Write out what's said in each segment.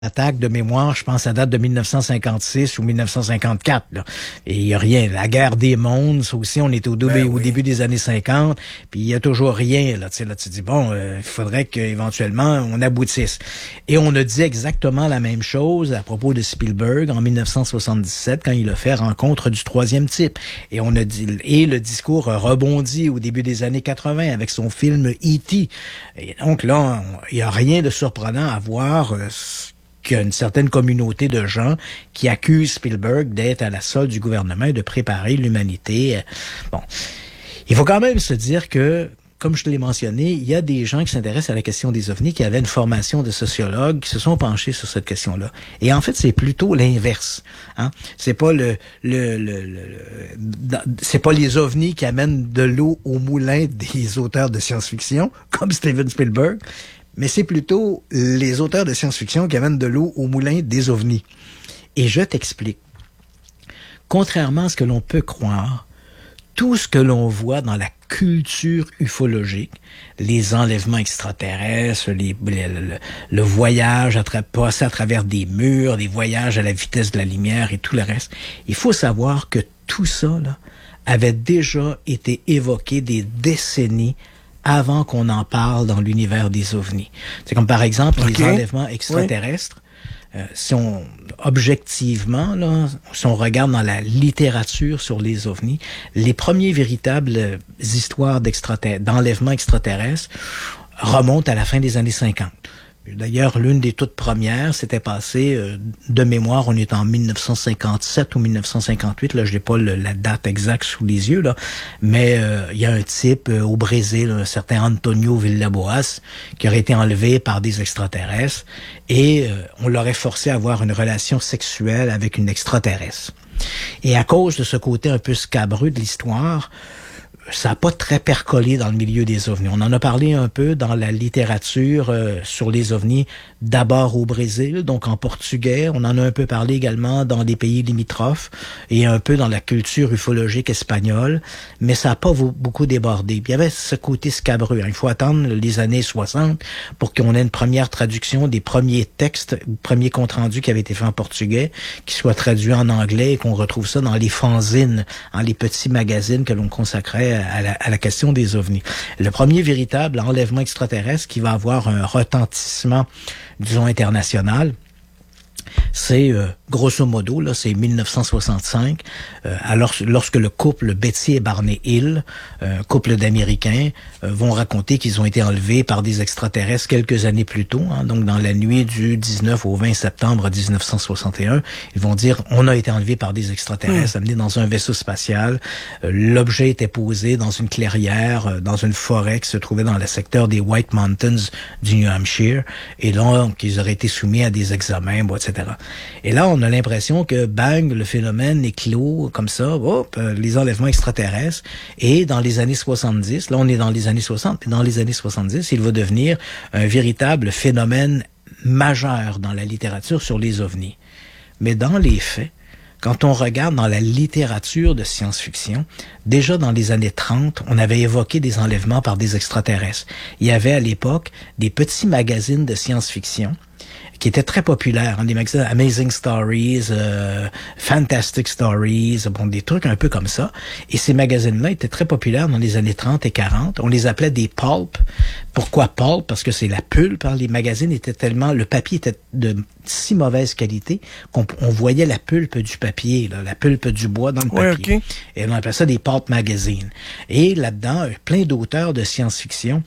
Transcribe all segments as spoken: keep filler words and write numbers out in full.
attaque de mémoire, je pense, ça date de mille neuf cent cinquante-six ou mille neuf cent cinquante-quatre. Là. Et il n'y a rien. La guerre des mondes, ça aussi, on était au, début, ben oui. au début des années cinquante, puis il n'y a toujours rien. Là, tu sais, là, tu dis, bon, il euh, faudrait qu'éventuellement on aboutisse. Et on a dit exactement la même chose à propos de Spielberg en mille neuf cent soixante-dix-sept, quand il a fait Rencontre du troisième type. Et on a dit, et le discours a rebondi au début des années quatre-vingts avec son film E T. Et donc là, il n'y a rien de surprenant à voir euh, qu'il y a une certaine communauté de gens qui accusent Spielberg d'être à la solde du gouvernement et de préparer l'humanité. Bon, il faut quand même se dire que, comme je te l'ai mentionné, il y a des gens qui s'intéressent à la question des ovnis, qui avaient une formation de sociologue, qui se sont penchés sur cette question-là. Et en fait, c'est plutôt l'inverse. Hein? C'est pas le, le, le, le, le c'est pas les ovnis qui amènent de l'eau au moulin des auteurs de science-fiction, comme Steven Spielberg, mais c'est plutôt les auteurs de science-fiction qui amènent de l'eau au moulin des ovnis. Et je t'explique. Contrairement à ce que l'on peut croire, tout ce que l'on voit dans la culture ufologique, les enlèvements extraterrestres, les, le, le, le voyage à tra- passer à travers des murs, des voyages à la vitesse de la lumière et tout le reste, il faut savoir que tout ça là, avait déjà été évoqué des décennies avant qu'on en parle dans l'univers des ovnis. C'est comme par exemple okay. les enlèvements extraterrestres. Oui. Euh, si on, objectivement, là, si on regarde dans la littérature sur les ovnis, les premiers véritables histoires d'extraterrestres, d'enlèvements extraterrestres remontent à la fin des années cinquante. D'ailleurs, l'une des toutes premières s'était passée euh, de mémoire, on est en mille neuf cent cinquante-sept ou mille neuf cent cinquante-huit, là je n'ai pas le, la date exacte sous les yeux, là, mais euh, il y a un type euh, au Brésil, un certain Antonio Villaboas, qui aurait été enlevé par des extraterrestres et euh, on l'aurait forcé à avoir une relation sexuelle avec une extraterrestre. Et à cause de ce côté un peu scabreux de l'histoire, ça n'a pas très percolé dans le milieu des ovnis. On en a parlé un peu dans la littérature euh, sur les ovnis, d'abord au Brésil, donc en portugais. On en a un peu parlé également dans des pays limitrophes et un peu dans la culture ufologique espagnole, mais ça n'a pas beaucoup débordé. Puis il y avait ce côté scabreux. Hein. Il faut attendre les années soixante pour qu'on ait une première traduction des premiers textes, premiers comptes rendus qui avaient été faits en portugais, qui soient traduits en anglais et qu'on retrouve ça dans les fanzines, dans les petits magazines que l'on consacrait À la, à la question des ovnis. Le premier véritable enlèvement extraterrestre qui va avoir un retentissement, disons, international, c'est euh, grosso modo, là, c'est mille neuf cent soixante-cinq, euh, alors lorsque le couple Betty et Barney Hill, euh, couple d'Américains, euh, vont raconter qu'ils ont été enlevés par des extraterrestres quelques années plus tôt, hein, donc dans la nuit du dix-neuf au vingt septembre dix-neuf cent soixante et un, ils vont dire on a été enlevés par des extraterrestres, mmh. amenés dans un vaisseau spatial. Euh, l'objet était posé dans une clairière, euh, dans une forêt qui se trouvait dans le secteur des White Mountains du New Hampshire, et donc ils auraient été soumis à des examens, bon, et cetera. Et là, on a l'impression que, bang, le phénomène éclot comme ça, hop, les enlèvements extraterrestres. Et dans les années soixante-dix, là, on est dans les années soixante, mais dans les années soixante-dix, il va devenir un véritable phénomène majeur dans la littérature sur les ovnis. Mais dans les faits, quand on regarde dans la littérature de science-fiction, déjà dans les années trente, on avait évoqué des enlèvements par des extraterrestres. Il y avait à l'époque des petits magazines de science-fiction qui étaient très populaires, hein, des magazines Amazing Stories, euh, Fantastic Stories, bon, des trucs un peu comme ça. Et ces magazines-là étaient très populaires dans les années trente et quarante. On les appelait des pulp. Pourquoi pulp? Parce que c'est la pulpe. Hein. Les magazines étaient tellement, le papier était de si mauvaise qualité qu'on on voyait la pulpe du papier, là, la pulpe du bois dans le ouais, papier. Okay. Et on appelait ça des pulp magazines. Et là-dedans, plein d'auteurs de science-fiction,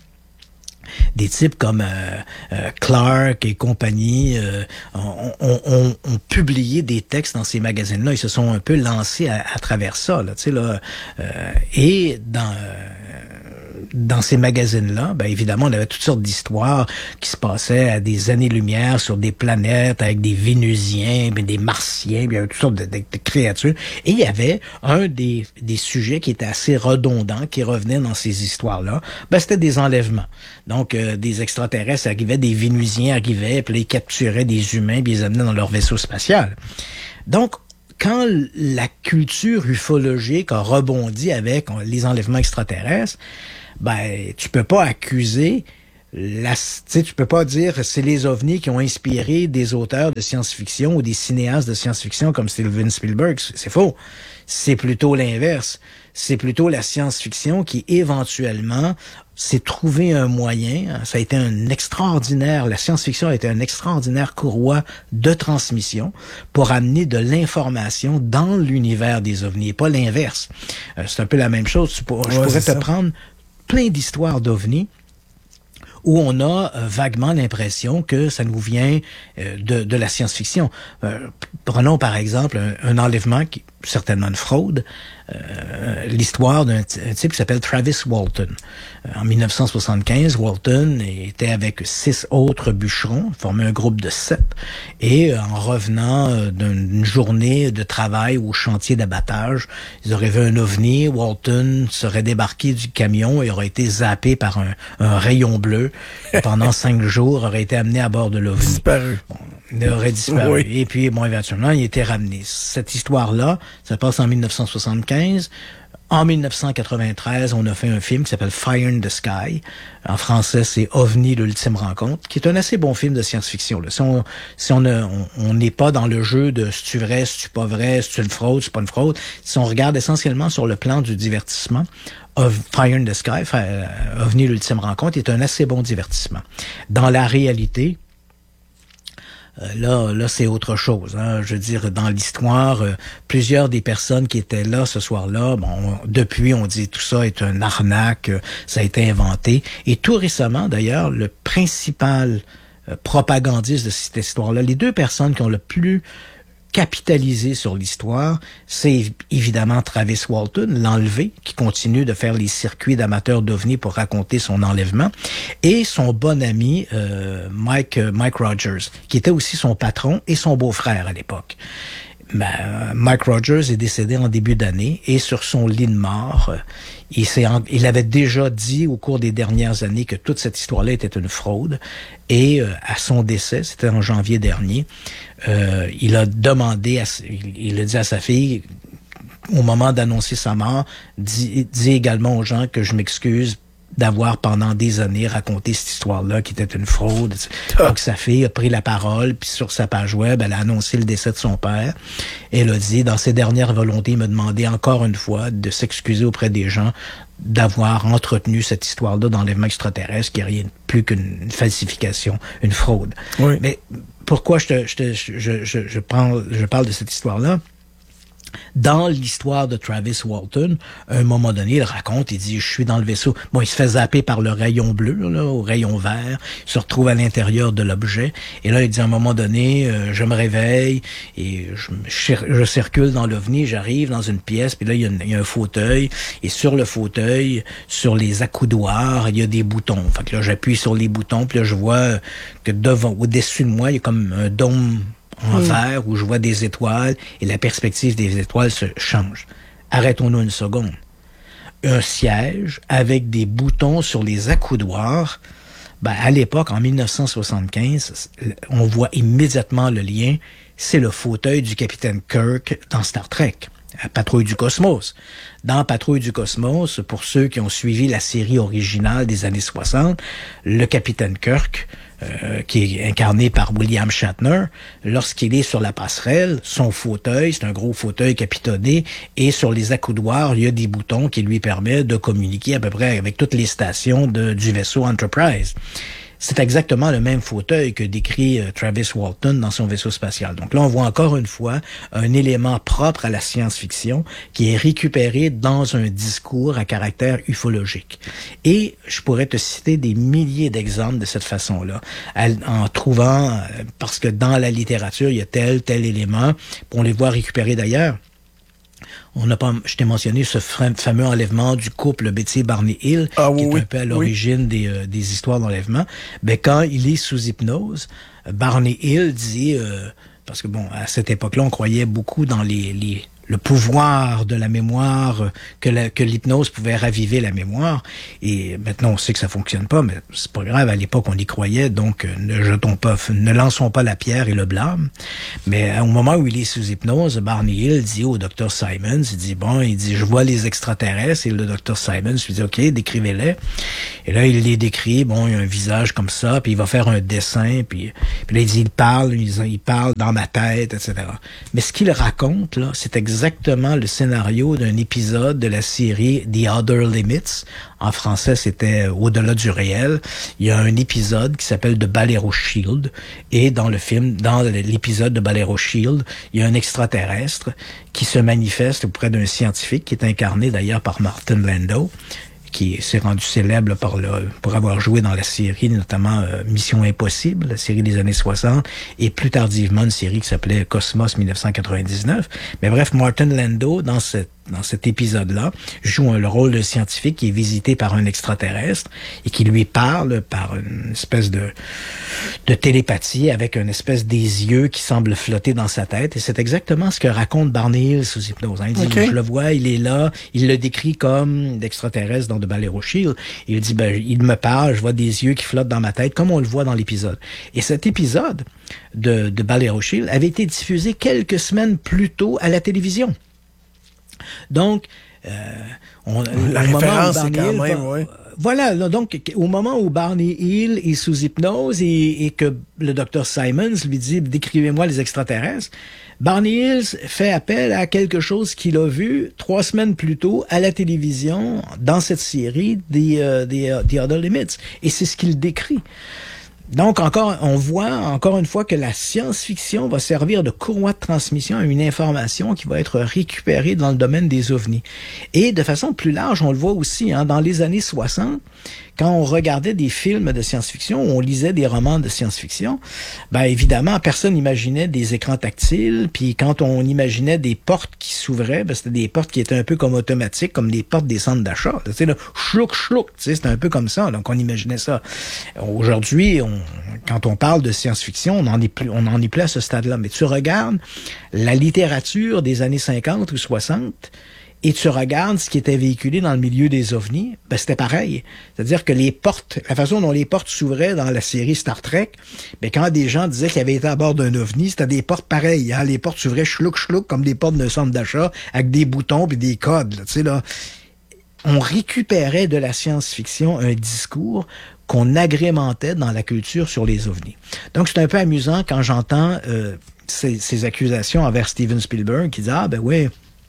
des types comme euh, euh, Clark et compagnie euh, ont, ont, ont, ont publié des textes dans ces magazines-là. Ils se sont un peu lancés à, à travers ça, là, tu sais là. Euh, et dans euh, dans ces magazines-là, ben évidemment, on avait toutes sortes d'histoires qui se passaient à des années-lumière sur des planètes avec des Vénusiens, ben des Martiens, ben toutes sortes de, de, de créatures. Et il y avait un des des sujets qui était assez redondant, qui revenait dans ces histoires-là. Ben c'était des enlèvements. Donc, euh, des extraterrestres arrivaient, des Vénusiens arrivaient, puis ils capturaient des humains, puis ils les amenaient dans leur vaisseau spatial. Donc, quand la culture ufologique a rebondi avec les enlèvements extraterrestres, ben, tu peux pas accuser la, tu sais, tu peux pas dire c'est les ovnis qui ont inspiré des auteurs de science-fiction ou des cinéastes de science-fiction comme Steven Spielberg. C'est faux. C'est plutôt l'inverse. C'est plutôt la science-fiction qui, éventuellement, s'est trouvé un moyen. Ça a été un extraordinaire, la science-fiction a été un extraordinaire courroie de transmission pour amener de l'information dans l'univers des ovnis, et pas l'inverse. Euh, c'est un peu la même chose. Je pourrais ouais, te ça. prendre plein d'histoires d'ovnis où on a euh, vaguement l'impression que ça nous vient euh, de, de la science-fiction. Euh, prenons par exemple un, un enlèvement, qui certainement une fraude, euh, l'histoire d'un type qui s'appelle Travis Walton. Euh, en dix-neuf cent soixante-quinze, Walton était avec six autres bûcherons, formait un groupe de sept, et euh, en revenant euh, d'une journée de travail au chantier d'abattage, ils auraient vu un ovni. Walton serait débarqué du camion et aurait été zappé par un, un rayon bleu. Et pendant cinq jours, aurait été amené à bord de l'ovni. Disparu. Bon, il aurait disparu. Oui. Et puis, bon, éventuellement, il était ramené. Cette histoire-là, ça passe en dix-neuf cent soixante-quinze. En dix-neuf cent quatre-vingt-treize, on a fait un film qui s'appelle Fire in the Sky. En français, c'est OVNI, l'ultime rencontre, qui est un assez bon film de science-fiction. Là. Si on si on n'est on, on pas dans le jeu de c'est-tu vrai, c'est-tu pas vrai, c'est-tu une fraude, c'est pas une fraude, si on regarde essentiellement sur le plan du divertissement, of Fire in the Sky, euh, OVNI, l'ultime rencontre, est un assez bon divertissement. Dans la réalité, Euh, là, là, c'est autre chose. Hein. Je veux dire, dans l'histoire, euh, plusieurs des personnes qui étaient là ce soir-là, bon, on, depuis, on dit tout ça est un arnaque, euh, ça a été inventé. Et tout récemment, d'ailleurs, le principal euh, propagandiste de cette histoire-là, les deux personnes qui ont le plus capitalisé sur l'histoire, c'est évidemment Travis Walton, l'enlevé, qui continue de faire les circuits d'amateurs d'ovnis pour raconter son enlèvement, et son bon ami euh, Mike euh, Mike Rogers, qui était aussi son patron et son beau-frère à l'époque. Ben, Mike Rogers est décédé en début d'année et sur son lit de mort, euh, il, s'est en, il avait déjà dit au cours des dernières années que toute cette histoire-là était une fraude. Et euh, à son décès, c'était en janvier dernier, euh, il a demandé, à, il, il a dit à sa fille, au moment d'annoncer sa mort, dit, dit également aux gens que je m'excuse d'avoir pendant des années raconté cette histoire-là qui était une fraude. Donc sa fille a pris la parole, puis sur sa page web, elle a annoncé le décès de son père. Et elle a dit, dans ses dernières volontés, il m'a demandé encore une fois de s'excuser auprès des gens d'avoir entretenu cette histoire-là d'enlèvement extraterrestre, qui est rien de plus qu'une falsification, une fraude. Oui. Mais pourquoi je, te, je, te, je, je, je, prends, je parle de cette histoire-là? Dans l'histoire de Travis Walton, à un moment donné, il raconte, il dit, je suis dans le vaisseau. Bon, il se fait zapper par le rayon bleu, là, au rayon vert. Il se retrouve à l'intérieur de l'objet. Et là, il dit, à un moment donné, euh, je me réveille et je, je, je circule dans l'ovni, j'arrive dans une pièce, puis là, il y, a une, il y a un fauteuil. Et sur le fauteuil, sur les accoudoirs, il y a des boutons. Fait que là, j'appuie sur les boutons, puis là, je vois que devant, au-dessus de moi, il y a comme un dôme en mmh. vert où je vois des étoiles et la perspective des étoiles se change. Arrêtons-nous une seconde. Un siège avec des boutons sur les accoudoirs, ben, à l'époque, en dix-neuf cent soixante-quinze, on voit immédiatement le lien, c'est le fauteuil du capitaine Kirk dans Star Trek. Patrouille du Cosmos. Dans Patrouille du Cosmos, pour ceux qui ont suivi la série originale des années soixante, le capitaine Kirk, euh, qui est incarné par William Shatner, lorsqu'il est sur la passerelle, son fauteuil, c'est un gros fauteuil capitonné, et sur les accoudoirs, il y a des boutons qui lui permettent de communiquer à peu près avec toutes les stations de, du vaisseau Enterprise. C'est exactement le même fauteuil que décrit euh, Travis Walton dans son vaisseau spatial. Donc là, on voit encore une fois un élément propre à la science-fiction qui est récupéré dans un discours à caractère ufologique. Et je pourrais te citer des milliers d'exemples de cette façon-là, en trouvant, parce que dans la littérature, il y a tel, tel élément, on les voit récupérer d'ailleurs. On n'a pas, je t'ai mentionné ce fameux enlèvement du couple Betty-Barney Hill, ah, qui oui, est un peu à l'origine oui. des, euh, des histoires d'enlèvement. Ben, quand il est sous hypnose, Barney Hill dit, euh, parce que bon, à cette époque-là, on croyait beaucoup dans les, les le pouvoir de la mémoire, que, la, que l'hypnose pouvait raviver la mémoire. Et maintenant, on sait que ça fonctionne pas, mais c'est pas grave. À l'époque, on y croyait, donc ne jetons pas, ne lançons pas la pierre et le blâme. Mais au moment où il est sous hypnose, Barney Hill dit au docteur Simons, il dit, bon, il dit, je vois les extraterrestres, et le docteur Simons lui dit, OK, décrivez-les. Et là, il les décrit, bon, il y a un visage comme ça, puis il va faire un dessin, puis, puis là, il dit, il parle, il, il parle dans ma tête, et cetera. Mais ce qu'il raconte, là, c'est exactement exactement le scénario d'un épisode de la série The Other Limits. En français, c'était Au-delà du réel. Il y a un épisode qui s'appelle The Balero Shield. Et dans le film, dans l'épisode de Balero Shield, il y a un extraterrestre qui se manifeste auprès d'un scientifique qui est incarné d'ailleurs par Martin Landau, qui s'est rendu célèbre par le, pour avoir joué dans la série, notamment euh, Mission Impossible, la série des années soixante, et plus tardivement une série qui s'appelait Cosmos mille neuf cent quatre-vingt-dix-neuf. Mais bref, Martin Landau, dans cette dans cet épisode-là, joue le rôle de scientifique qui est visité par un extraterrestre et qui lui parle par une espèce de, de télépathie avec une espèce des yeux qui semble flotter dans sa tête. Et c'est exactement ce que raconte Barney Hill sous hypnose. Hein. Il dit, okay. Je le vois, il est là, il le décrit comme l'extraterrestre dans The Balero Shield. Il dit, ben, il me parle, je vois des yeux qui flottent dans ma tête, comme on le voit dans l'épisode. Et cet épisode de, de Balero Shield avait été diffusé quelques semaines plus tôt à la télévision. Donc, euh, on, la référence, c'est quand même, va, ouais. Voilà, donc au moment où Barney Hill est sous hypnose et, et que le docteur Simons lui dit « Décrivez-moi les extraterrestres », Barney Hill fait appel à quelque chose qu'il a vu trois semaines plus tôt à la télévision dans cette série des uh, uh, The Other Limits. Et c'est ce qu'il décrit. Donc, encore, on voit encore une fois que la science-fiction va servir de courroie de transmission à une information qui va être récupérée dans le domaine des ovnis. Et de façon plus large, on le voit aussi, hein, dans les années soixante, quand on regardait des films de science-fiction, on lisait des romans de science-fiction, ben évidemment, personne n'imaginait des écrans tactiles, puis quand on imaginait des portes qui s'ouvraient, ben c'était des portes qui étaient un peu comme automatiques, comme les portes des centres d'achat. Tu sais, là, chlouk, chlouk, tu sais, c'était un peu comme ça, donc on imaginait ça. Aujourd'hui, on, quand on parle de science-fiction, on n'en est plus, on n'en est plus à ce stade-là. Mais tu regardes la littérature des années cinquante ou soixante, et tu regardes ce qui était véhiculé dans le milieu des ovnis, ben c'était pareil. C'est-à-dire que les portes, la façon dont les portes s'ouvraient dans la série Star Trek, ben quand des gens disaient qu'ils avaient été à bord d'un ovni, c'était des portes pareilles. Hein? Les portes s'ouvraient chlouk chlouk comme des portes d'un centre d'achat avec des boutons et des codes. Là, tu sais là, on récupérait de la science-fiction un discours qu'on agrémentait dans la culture sur les ovnis. Donc c'est un peu amusant quand j'entends euh, ces, ces accusations envers Steven Spielberg qui dit ah ben oui.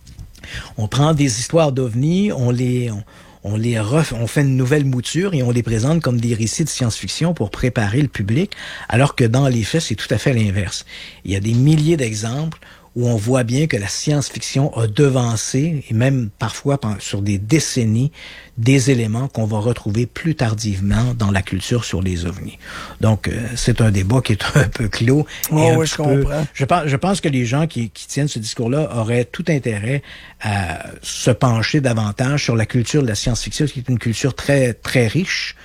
On prend des histoires d'ovnis, on les, on, on les ref, on fait une nouvelle mouture et on les présente comme des récits de science-fiction pour préparer le public, alors que dans les faits, c'est tout à fait l'inverse. Il y a des milliers d'exemples où on voit bien que la science-fiction a devancé, et même parfois sur des décennies, des éléments qu'on va retrouver plus tardivement dans la culture sur les ovnis. Donc, euh, c'est un débat qui est un peu clos. Oh, et un oui, je peu, comprends. Je pense, je pense que les gens qui, qui tiennent ce discours-là auraient tout intérêt à se pencher davantage sur la culture de la science-fiction, qui est une culture très, très riche,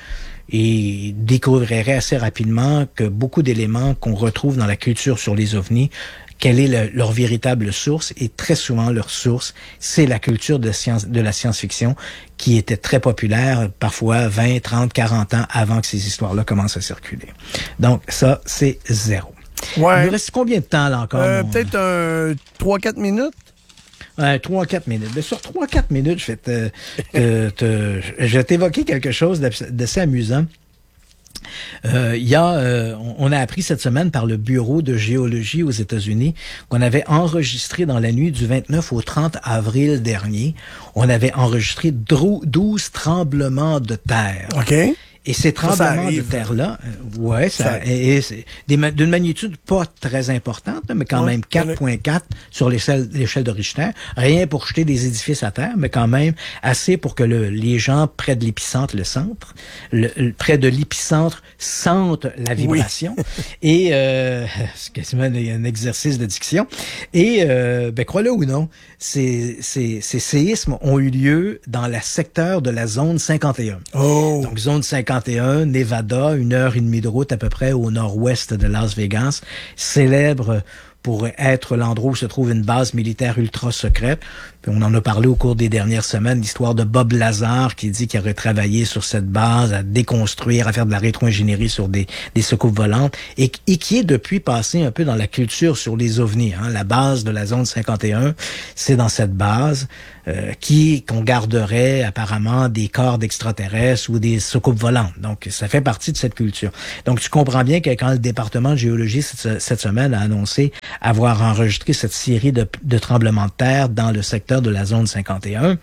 et découvriraient assez rapidement que beaucoup d'éléments qu'on retrouve dans la culture sur les ovnis, quelle est le, leur véritable source, et très souvent leur source, c'est la culture de, science, de la science-fiction qui était très populaire, parfois vingt, trente, quarante ans avant que ces histoires-là commencent à circuler. Donc ça, c'est zéro. Ouais. Il nous reste combien de temps là encore? Euh, peut-être un trois quatre minutes? Euh, trois à quatre minutes. Mais sur trois à quatre minutes, je vais te, te, te, je vais t'évoquer quelque chose d'assez amusant. Euh, il y a, euh, on a appris cette semaine par le Bureau de géologie aux États-Unis qu'on avait enregistré dans la nuit du vingt-neuf au trente avril dernier, on avait enregistré douze tremblements de terre. OK. Et ces tremblements de terre-là, euh, ouais, ça, ça et, et c'est d'une magnitude pas très importante, mais quand ouais, même quatre virgule quatre sur l'échelle de Richter. Rien pour jeter des édifices à terre, mais quand même assez pour que le, les gens près de l'épicentre, le centre, le, le, près de l'épicentre sentent la vibration. Oui. Et euh, c'est quasiment un exercice de diction. Et euh, ben crois-le ou non, ces, ces, ces séismes ont eu lieu dans le secteur de la zone cinquante et un. Oh. Donc zone cinquante et un, Nevada, une heure et demie de route à peu près au nord-ouest de Las Vegas, célèbre pour être l'endroit où se trouve une base militaire ultra secrète. Puis on en a parlé au cours des dernières semaines, l'histoire de Bob Lazar qui dit qu'il aurait travaillé sur cette base, à déconstruire, à faire de la rétro-ingénierie sur des, des soucoupes volantes, et, et qui est depuis passé un peu dans la culture sur les ovnis. Hein. La base de la zone cinquante et un, c'est dans cette base euh, qui qu'on garderait apparemment des corps d'extraterrestres ou des soucoupes volantes. Donc, ça fait partie de cette culture. Donc, tu comprends bien que quand le département de géologie cette, cette semaine a annoncé avoir enregistré cette série de, de tremblements de terre dans le secteur de la zone cinquante et un,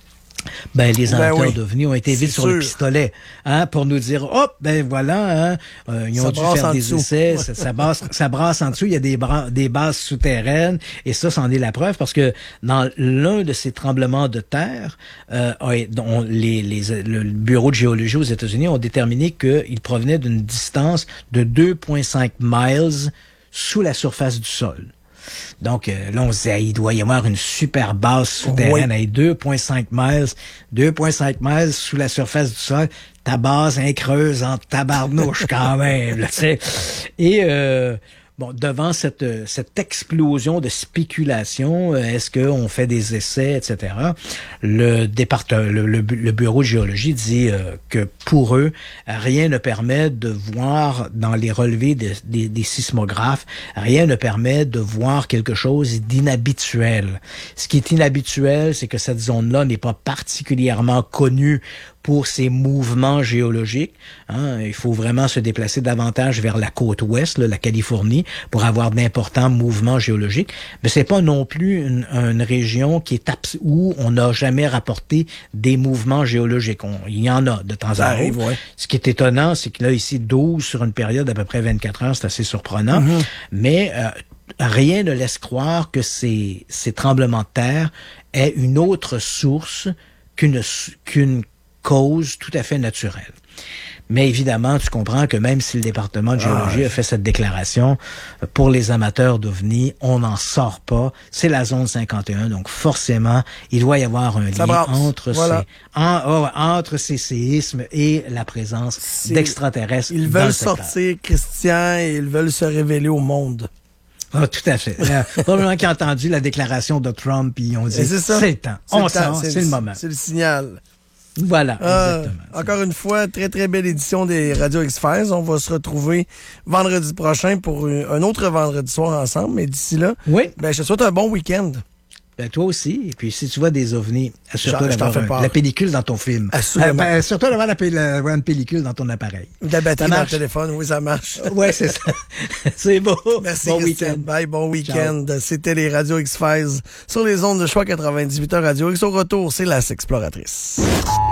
ben les amateurs ben oui, d'ovnis ont été vite sur sûr. le pistolet, hein, pour nous dire, hop, ben voilà, hein, euh, ils ont ça dû faire des dessous. essais, ça, ça, brasse, ça brasse en dessous, il y a des, bras, des bases souterraines, et ça, c'en est la preuve, parce que dans l'un de ces tremblements de terre, euh, dont les, les, le Bureau de géologie aux États-Unis ont déterminé qu'il provenait d'une distance de deux virgule cinq miles sous la surface du sol. Donc, euh, là, on se dit, ah, il doit y avoir une super base souterraine à deux virgule cinq miles, deux virgule cinq miles sous la surface du sol. Ta base est creuse en tabarnouche quand même, là, tu sais. Et, euh, bon, devant cette, cette explosion de spéculation, est-ce qu'on fait des essais, et cetera, le, département, le, le, le Bureau de géologie dit euh, que pour eux, rien ne permet de voir dans les relevés de, des, des sismographes, rien ne permet de voir quelque chose d'inhabituel. Ce qui est inhabituel, c'est que cette zone-là n'est pas particulièrement connue pour ces mouvements géologiques. Hein. Il faut vraiment se déplacer davantage vers la côte ouest, là, la Californie, pour avoir d'importants mouvements géologiques. Mais c'est pas non plus une, une région qui est abs- où on n'a jamais rapporté des mouvements géologiques. On, il y en a de temps à autre. Ouais. Ce qui est étonnant, c'est que là, ici, douze sur une période d'à peu près vingt-quatre heures, c'est assez surprenant. Mm-hmm. Mais euh, rien ne laisse croire que ces, ces tremblements de terre aient une autre source qu'une, qu'une cause tout à fait naturelle. Mais évidemment, tu comprends que même si le département de géologie ah, a fait cette déclaration, pour les amateurs d'ovnis, on n'en sort pas. C'est la zone cinquante et un, donc forcément, il doit y avoir un Ça lien brasse. entre voilà. ces en, oh, entre ces séismes et la présence c'est... d'extraterrestres. Ils veulent sortir, Christian, et ils veulent se révéler au monde. Ah, tout à fait. Euh, probablement qu'ils ont entendu la déclaration de Trump, puis ils ont dit, c'est, c'est le temps, c'est on le sort, c'est, c'est le moment. C'est le signal. Voilà, euh, exactement. Encore une fois, très, très belle édition des Radio X-Files. On va se retrouver vendredi prochain pour un autre vendredi soir ensemble. Mais d'ici là, oui. ben, je te souhaite un bon week-end. Ben, toi aussi. Et puis, si tu vois des ovnis, assure-toi d'avoir un, la pellicule dans ton film. Assurément. Euh, ben, assure-toi d'avoir la, la, la, une pellicule dans ton appareil. La batterie dans le téléphone, oui, ça marche. Oui, c'est ça. C'est beau. Merci, bon Christian. week-end. Bye, bon week-end. Ciao. C'était les Radio X-Files sur les ondes de Choix quatre-vingt-dix-huit heures Radio X. Au retour, c'est Las Exploratrice.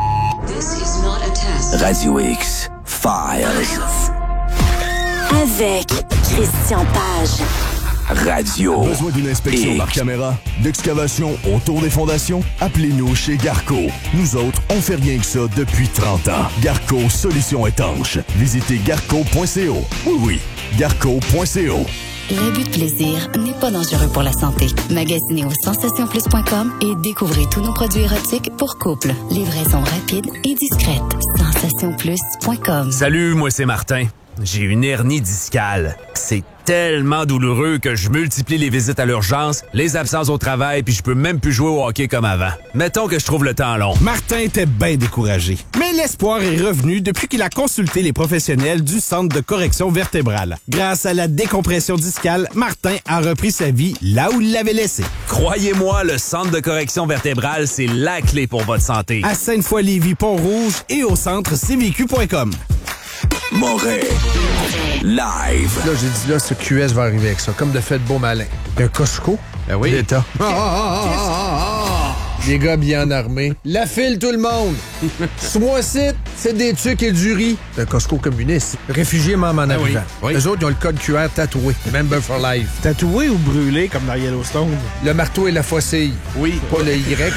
Radio X Files. Avec Christian Page. Radio. Besoin d'une inspection par caméra, d'excavation autour des fondations? Appelez-nous chez Garco. Nous autres, on fait rien que ça depuis trente ans. Garco, solution étanche. Visitez garco point co. Oui, oui, garco point co. L'abus de plaisir n'est pas dangereux pour la santé. Magasinez au sensation plus point com et découvrez tous nos produits érotiques pour couple. Livraison rapide et discrète. sensation plus point com. Salut, moi c'est Martin. J'ai une hernie discale. C'est tellement douloureux que je multiplie les visites à l'urgence, les absences au travail, puis je peux même plus jouer au hockey comme avant. Mettons que je trouve le temps long. Martin était bien découragé. Mais l'espoir est revenu depuis qu'il a consulté les professionnels du Centre de correction vertébrale. Grâce à la décompression discale, Martin a repris sa vie là où il l'avait laissée. Croyez-moi, le Centre de correction vertébrale, c'est la clé pour votre santé. À Sainte-Foy-Lévis, Pont-Rouge et au centre c v q point com. Moret. Live. Là, j'ai dit, là, ce Q S va arriver avec ça, comme de fait beau malin. Un Costco? Ben oui. L'État. Ah, ah, ah, ah, ah. Des gars bien armés. La file, tout le monde. Soit-ci, c'est des tucs et du riz. Un Costco communiste. Réfugiés même en arrivant. Oui. Oui. Eux autres, ils ont le code Q R tatoué. Member for life. Tatoué ou brûlé, comme dans Yellowstone? Le marteau et la faucille. Oui. Pas le Y,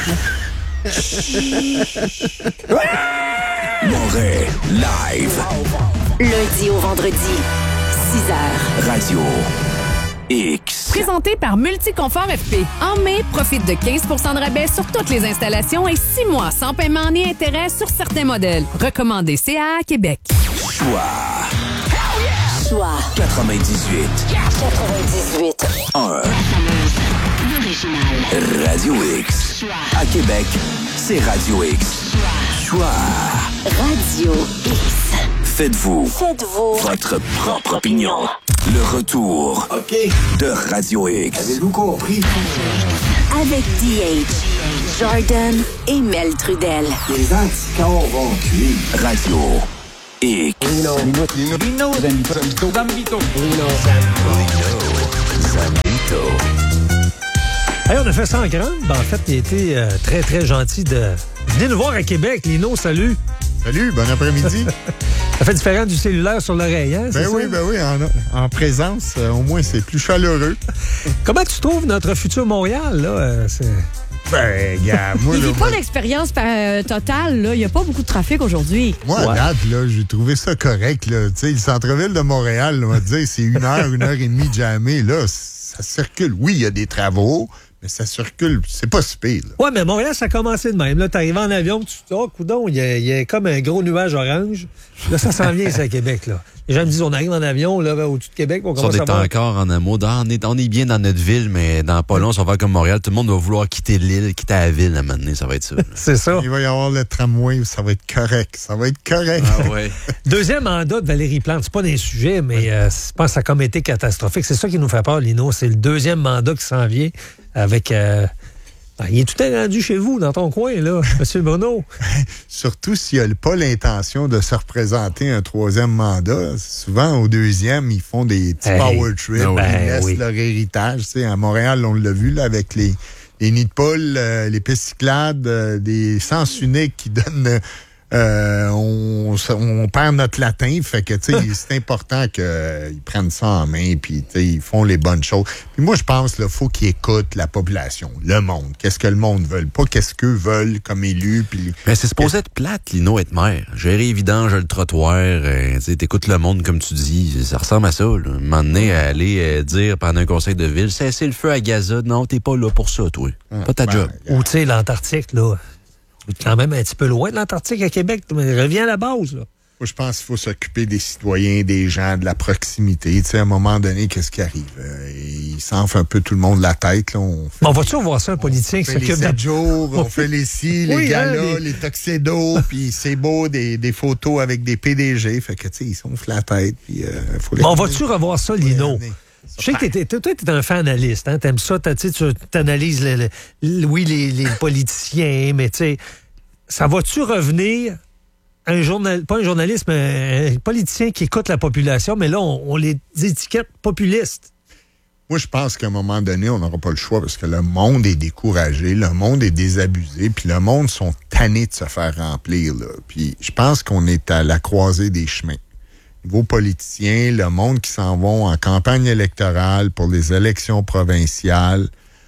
Moret. Live. Lundi au vendredi, six heures. Radio X. Présenté par Multiconfort F P. En mai, profite de quinze pour cent de rabais sur toutes les installations et six mois sans paiement ni intérêt sur certains modèles. Recommandé C A A Québec. Choix. Choix. quatre-vingt-dix-huit. quatre-vingt-dix-huit. un. Radio X. À Québec, c'est Radio X. Choix. Radio X. Faites-vous. Faites-vous. Votre propre opinion. Le retour. OK. De Radio X. Avez-vous compris? Avec D H, Jordan et Mel Trudel. Les anticorps vont cuire. Radio X. Lino. Lino. Lino. Lino. Zambito. Zambito. Lino. Zambito. Hey, on a fait ça en grande. Ben, en fait, il a été euh, très, très gentil de venir nous voir à Québec. Lino, salut. Salut, bon après-midi. Ça fait différent du cellulaire sur l'oreille, hein? Ben oui, ça? ben oui, en, en présence, euh, au moins, c'est plus chaleureux. Comment tu trouves notre futur Montréal, là? Euh, c'est... Ben, gars, moi... Il là, vit pas l'expérience euh, totale, là. Il n'y a pas beaucoup de trafic aujourd'hui. Moi, à Ouais. date, là, j'ai trouvé ça correct, là. Tu sais, le centre-ville de Montréal, là, on va te dire, c'est une heure, une heure et demie jamais. Là, ça circule. Oui, il y a des travaux, mais ça circule. C'est pas si pire, là. Ouais, mais Montréal, ça a commencé de même. Là, t'arrives en avion, tu te dis, oh, coudonc, il y, a- il y a comme un gros nuage orange. Là, ça s'en vient, c'est à Québec, là. Les gens me disent, on arrive en avion, là, au-dessus de Québec, on Ça, on commence est à voir. encore en amour. Dans- On est, on est bien dans notre ville, mais dans pas long, ça va faire comme Montréal. Tout le monde va vouloir quitter l'île, quitter la ville à un moment donné. Ça va être ça. C'est ça. Il va y avoir le tramway, ça va être correct. Ça va être correct. Ah ouais. Deuxième mandat de Valérie Plante, c'est pas des sujets, mais euh, je pense que ça a comme été catastrophique. C'est ça qui nous fait peur, Lino. C'est le deuxième mandat qui s'en vient avec... Euh, ben, il est tout rendu chez vous, dans ton coin, là, M. Bruno. Surtout s'il n'a pas l'intention de se représenter un troisième mandat. Souvent, au deuxième, ils font des petits Hey, power trips. ben ils laissent oui. leur héritage. Tu sais, à Montréal, on l'a vu là, avec les, les nids de poules, euh, les pistes cyclades, euh, des sens uniques qui donnent... Euh, on, on perd notre latin, fait que tu sais, c'est important qu'ils prennent ça en main, puis tu sais, ils font les bonnes choses. Puis moi, je pense qu'il faut qu'ils écoutent la population, le monde. Qu'est-ce que le monde veut, pas qu'est-ce qu'eux veulent comme élus. Puis Mais c'est supposé être plate, Lino, être maire. Gérer les vidanges, le trottoir, euh, tu sais, t'écoutes le monde comme tu dis. Ça ressemble à ça, là. Un moment donné, à aller euh, dire pendant un conseil de ville, cessez le feu à Gaza. Non, t'es pas là pour ça, toi. Pas ta ben, job. Ou, tu sais, l'Antarctique, là. Quand même un petit peu loin de l'Antarctique à Québec. Mais reviens à la base, là. Moi, je pense qu'il faut s'occuper des citoyens, des gens, de la proximité. Tu sais, à un moment donné, qu'est-ce qui arrive? Euh, ils s'enflent un peu tout le monde la tête. Là. On fait, Mais on va-tu voir ça, un politicien qui on fait les s'occupe sept de... jours, on fait les ci, les Oui, galas, hein, les- les tuxedos, puis c'est beau, des, des photos avec des P D G. Fait que, tu sais, ils s'enflent la tête. Puis, euh, faut les Mais on va-tu revoir ça, Lino? amener. Je sais que t'es, t'es, toi, t'es un fan analyste, hein? T'aimes ça, t'as- tu sais, tu t'analyses, le, le- le- oui, les, les politiciens, mais tu sais, ça va-tu revenir un journal, pas un journaliste, mais un politicien qui écoute la population, mais là, on, on les étiquette populistes. Moi, je pense qu'à un moment donné, on n'aura pas le choix parce que le monde est découragé, le monde est désabusé, puis le monde sont tannés de se faire remplir. Là. Puis je pense qu'on est à la croisée des chemins. Vos politiciens, le monde qui s'en vont en campagne électorale pour les élections provinciales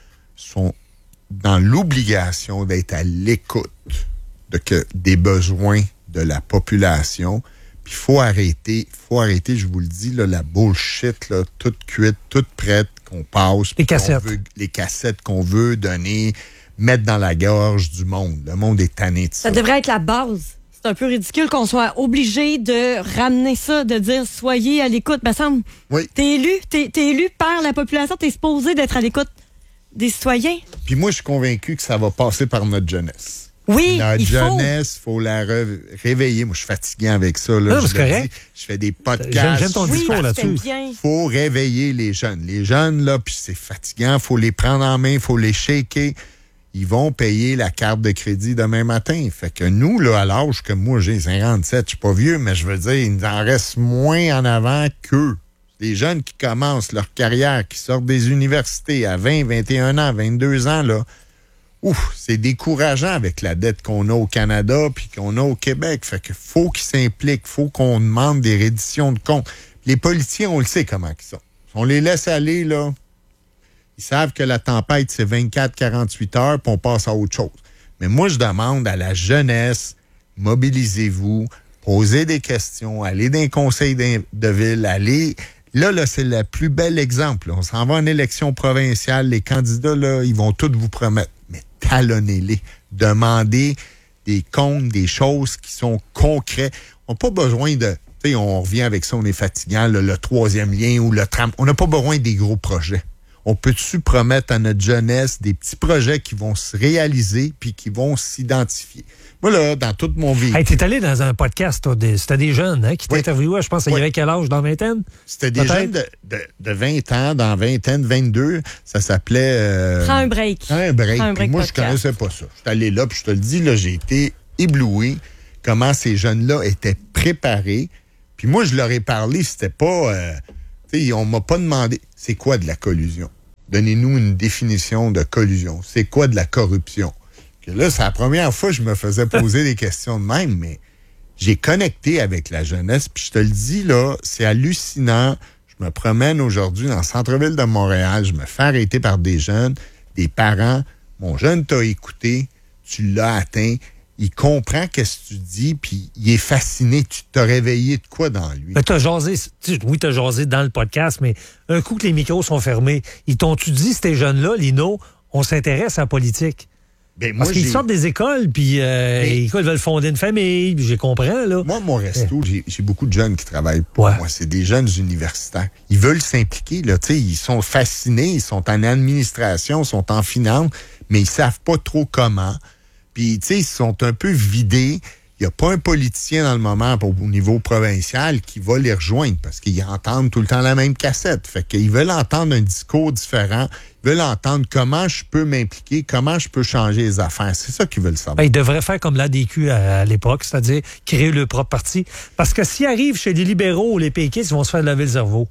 sont dans l'obligation d'être à l'écoute de que, des besoins de la population. Puis il faut arrêter, faut arrêter, je vous le dis, là, la bullshit, là, toute cuite, toute prête, qu'on passe. Les cassettes. qu'on veut- les cassettes qu'on veut donner, mettre dans la gorge du monde. Le monde est tanné de ça. Ça devrait être la base. C'est un peu ridicule qu'on soit obligé de ramener ça, de dire soyez à l'écoute. Me semble. Oui. T'es élu, t'es, t'es élu par la population, t'es supposé d'être à l'écoute des citoyens. Puis moi, je suis convaincu que ça va passer par notre jeunesse. Oui, Notre il faut. jeunesse, il faut la re- réveiller. Moi, je suis fatigué avec ça. Là. Non, Je c'est le correct. dis, je fais des podcasts. J'aime- j'aime ton Oui, discours parce que là-dessus. c'est bien. Faut réveiller les jeunes. Les jeunes, là, puis c'est fatigant. Faut les prendre en main, faut les shaker. Ils vont payer la carte de crédit demain matin. Fait que nous, là, à l'âge que moi, j'ai cinquante-sept, je suis pas vieux, mais je veux dire, il nous en reste moins en avant qu'eux. Les jeunes qui commencent leur carrière, qui sortent des universités à vingt, vingt et un ans, vingt-deux ans, là, ouf, c'est décourageant avec la dette qu'on a au Canada puis qu'on a au Québec. Fait que faut qu'ils s'impliquent, faut qu'on demande des redditions de comptes. Les politiciens, on le sait comment ils sont. On les laisse aller, là. Ils savent que la tempête, c'est vingt-quatre à quarante-huit heures, puis on passe à autre chose. Mais moi, je demande à la jeunesse, mobilisez-vous, posez des questions, allez dans un conseil de ville, allez... Là, là, c'est le plus bel exemple. Là. On s'en va en élection provinciale. Les candidats, là, ils vont tous vous promettre. Mais talonnez-les. Demandez des comptes, des choses qui sont concrètes. On n'a pas besoin de... Tu sais, on revient avec ça, on est fatigant, là, le troisième lien ou le tram. On n'a pas besoin des gros projets. on peut-tu promettre à notre jeunesse des petits projets qui vont se réaliser puis qui vont s'identifier? Moi, là, dans tout mon véhicule... Hey, t'es allé dans un podcast, toi, des, c'était des jeunes hein, qui oui. t'interviewaient, je pense, il y avait quel âge, dans la vingtaine? C'était des Peut-être? jeunes de, de, de vingt ans, dans vingtaine, vingt-deux. Ça s'appelait... Euh, Prends un break. Prends un break. Prends un break moi, podcast. je connaissais pas ça. Je suis allé là, puis je te le dis, là, j'ai été ébloui comment ces jeunes-là étaient préparés. Puis moi, je leur ai parlé, c'était pas... Euh, tu sais, on m'a pas demandé, c'est quoi de la collusion? Donnez-nous une définition de collusion. C'est quoi de la corruption? Que là, c'est la première fois que je me faisais poser des questions de même, mais j'ai connecté avec la jeunesse, puis je te le dis, là, c'est hallucinant. Je me promène aujourd'hui dans le centre-ville de Montréal, je me fais arrêter par des jeunes, des parents. Mon jeune t'a écouté, tu l'as atteint, il comprend qu'est-ce que tu dis, puis il est fasciné. Tu t'as réveillé de quoi dans lui? Mais t'as jasé, oui, t'as jasé dans le podcast, mais un coup que les micros sont fermés, ils t'ont-tu dit, ces jeunes-là, Lino, on s'intéresse à la politique? Ben, moi, Parce qu'ils j'ai... sortent des écoles, puis euh, Mais... ils veulent fonder une famille, puis je comprends, là. Moi, mon resto, j'ai, j'ai beaucoup de jeunes qui travaillent pour ouais. moi. C'est des jeunes universitaires. Ils veulent s'impliquer, là. Tu sais, ils sont fascinés, ils sont en administration, ils sont en finance, mais ils savent pas trop comment. Puis, tu sais, ils sont un peu vidés. Il n'y a pas un politicien dans le moment au niveau provincial qui va les rejoindre parce qu'ils entendent tout le temps la même cassette. Fait qu'ils veulent entendre un discours différent. Ils veulent entendre comment je peux m'impliquer, comment je peux changer les affaires. C'est ça qu'ils veulent savoir. Ben, ils devraient faire comme l'A D Q à, à l'époque, c'est-à-dire créer leur propre parti. Parce que s'ils arrivent chez les libéraux ou les péquistes, ils vont se faire laver le cerveau.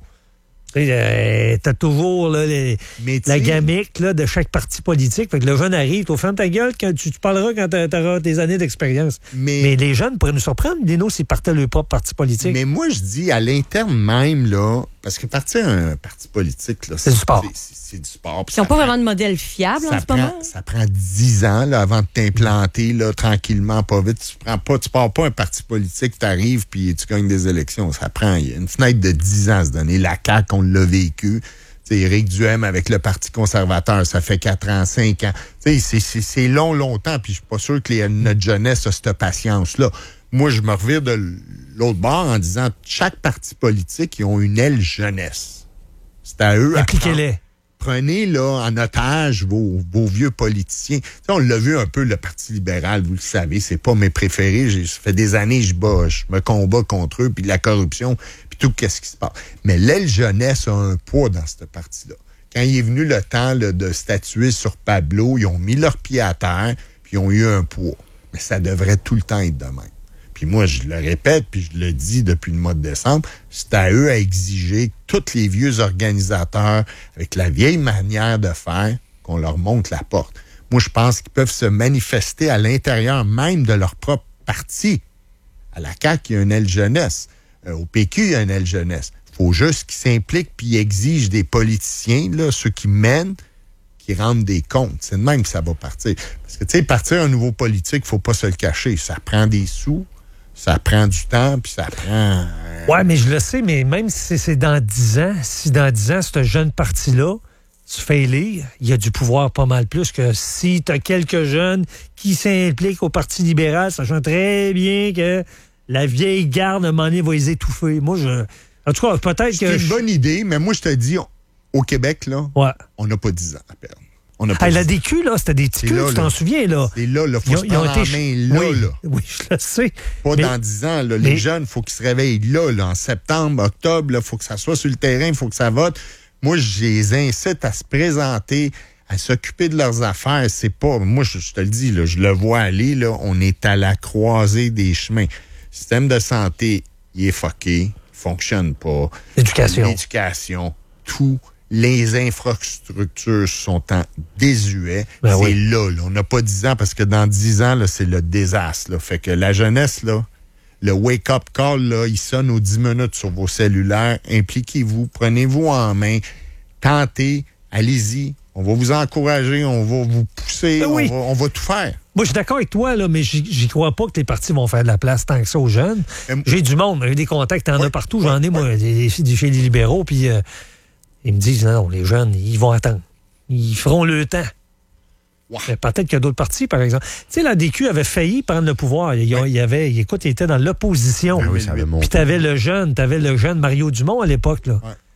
Euh, t'as toujours là, les, la gamique là, de chaque parti politique. Fait que le jeune arrive, tu fermes ta gueule quand tu, tu parleras quand tu auras tes années d'expérience. Mais, mais les jeunes pourraient nous surprendre, Lino, s'ils partaient leur propre parti politique. Mais moi, je dis à l'interne même, là, parce que partir un parti politique, là, c'est, c'est du sport. C'est, c'est du sport. Ils n'ont pas vraiment de modèle fiable en ce prend, moment. Ça prend dix ans là, avant de t'implanter là, tranquillement, pas vite. Tu prends pas, tu pars pas un parti politique, tu arrives puis tu gagnes des élections. Ça prend il y a une fenêtre de dix ans à se donner. La C A Q, on l'a vécu. T'sais, Éric Duhaime avec le Parti conservateur, ça fait quatre ans, cinq ans. C'est, c'est, c'est long, longtemps, puis je suis pas sûr que les, notre jeunesse a cette patience-là. Moi, je me revire de l'autre bord en disant chaque parti politique, ils ont une aile jeunesse. C'est à eux. Appliquez-les. Prenez là en otage vos, vos vieux politiciens. T'sais, on l'a vu un peu, le Parti libéral, vous le savez, c'est pas mes préférés. J'ai, ça fait des années que je bats, je me combats contre eux, puis de la corruption, puis tout qu'est-ce qui se passe. Mais l'aile jeunesse a un poids dans cette partie-là. Quand il est venu le temps là, de statuer sur Pablo, ils ont mis leurs pieds à terre, puis ils ont eu un poids. Mais ça devrait tout le temps être de même. Puis moi, je le répète, puis je le dis depuis le mois de décembre, c'est à eux à exiger que tous les vieux organisateurs, avec la vieille manière de faire, qu'on leur montre la porte. Moi, je pense qu'ils peuvent se manifester à l'intérieur même de leur propre parti. À la C A Q, il y a une aile jeunesse. Euh, au P Q, il y a une aile jeunesse. Il faut juste qu'ils s'impliquent puis ils exigent des politiciens, là, ceux qui mènent, qui rendent des comptes. C'est de même que ça va partir. Parce que, tu sais, partir un nouveau politique, il faut pas se le cacher. Ça prend des sous. Ça prend du temps, puis ça prend... Euh... Ouais, mais je le sais, mais même si c'est dans dix ans, si dans dix ans, ce jeune parti-là, tu fais élire, il y a du pouvoir pas mal plus que si tu as quelques jeunes qui s'impliquent au Parti libéral, sachant très bien que la vieille garde, à un moment donné, va les étouffer. Moi, je... En tout cas, peut-être c'est que... C'est une je... bonne idée, mais moi, je te dis, au Québec, là, ouais. on n'a pas dix ans à perdre. Hey, la D Q, là, c'était des petits culs, tu t'en souviens, là. C'est là, là. Faut ils, se prendre en main là, oui, là. Oui, je le sais. Pas mais, dans dix ans, là. Les mais... jeunes, il faut qu'ils se réveillent là, là, en septembre, octobre, il faut que ça soit sur le terrain, il faut que ça vote. Moi, je les incite à se présenter, à s'occuper de leurs affaires. C'est pas... Moi, je, je te le dis, là, je le vois aller, là. On est à la croisée des chemins. Le système de santé, il est fucké, il fonctionne pas. L'éducation. L'éducation, tout. Les infrastructures sont en désuet. Ben c'est oui. là, là. On n'a pas dix ans parce que dans dix ans, là, c'est le désastre. Là. Fait que la jeunesse, là, le wake-up call, là, il sonne aux dix minutes sur vos cellulaires. Impliquez-vous, prenez-vous en main, tentez, allez-y. On va vous encourager, on va vous pousser, ben oui. on, va, on va tout faire. Moi, je suis d'accord avec toi, là, mais j'y, j'y crois pas que les partis vont faire de la place tant que ça aux jeunes. Euh, j'ai du monde, j'ai des contacts, t'en ouais, as partout. ouais, J'en ai, ouais. moi, des, des, chez les libéraux, puis... Euh, ils me disent, non, les jeunes, ils vont attendre. Ils feront le temps. Wow. Peut-être qu'il y a d'autres partis, par exemple. Tu sais, la D Q avait failli prendre le pouvoir. Il, ouais. il avait, écoute, il était dans l'opposition. Ben oui, ça avait monté. Puis t'avais le jeune, t'avais le jeune Mario Dumont à l'époque, là. Ouais.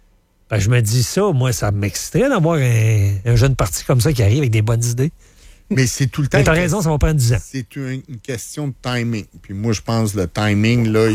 Ben, je me dis ça, moi, ça m'exciterait d'avoir un, un jeune parti comme ça qui arrive avec des bonnes idées. Mais c'est tout le temps... Mais t'as raison, ça va prendre dix ans. C'est une, une question de timing. Puis moi, je pense que le timing, là,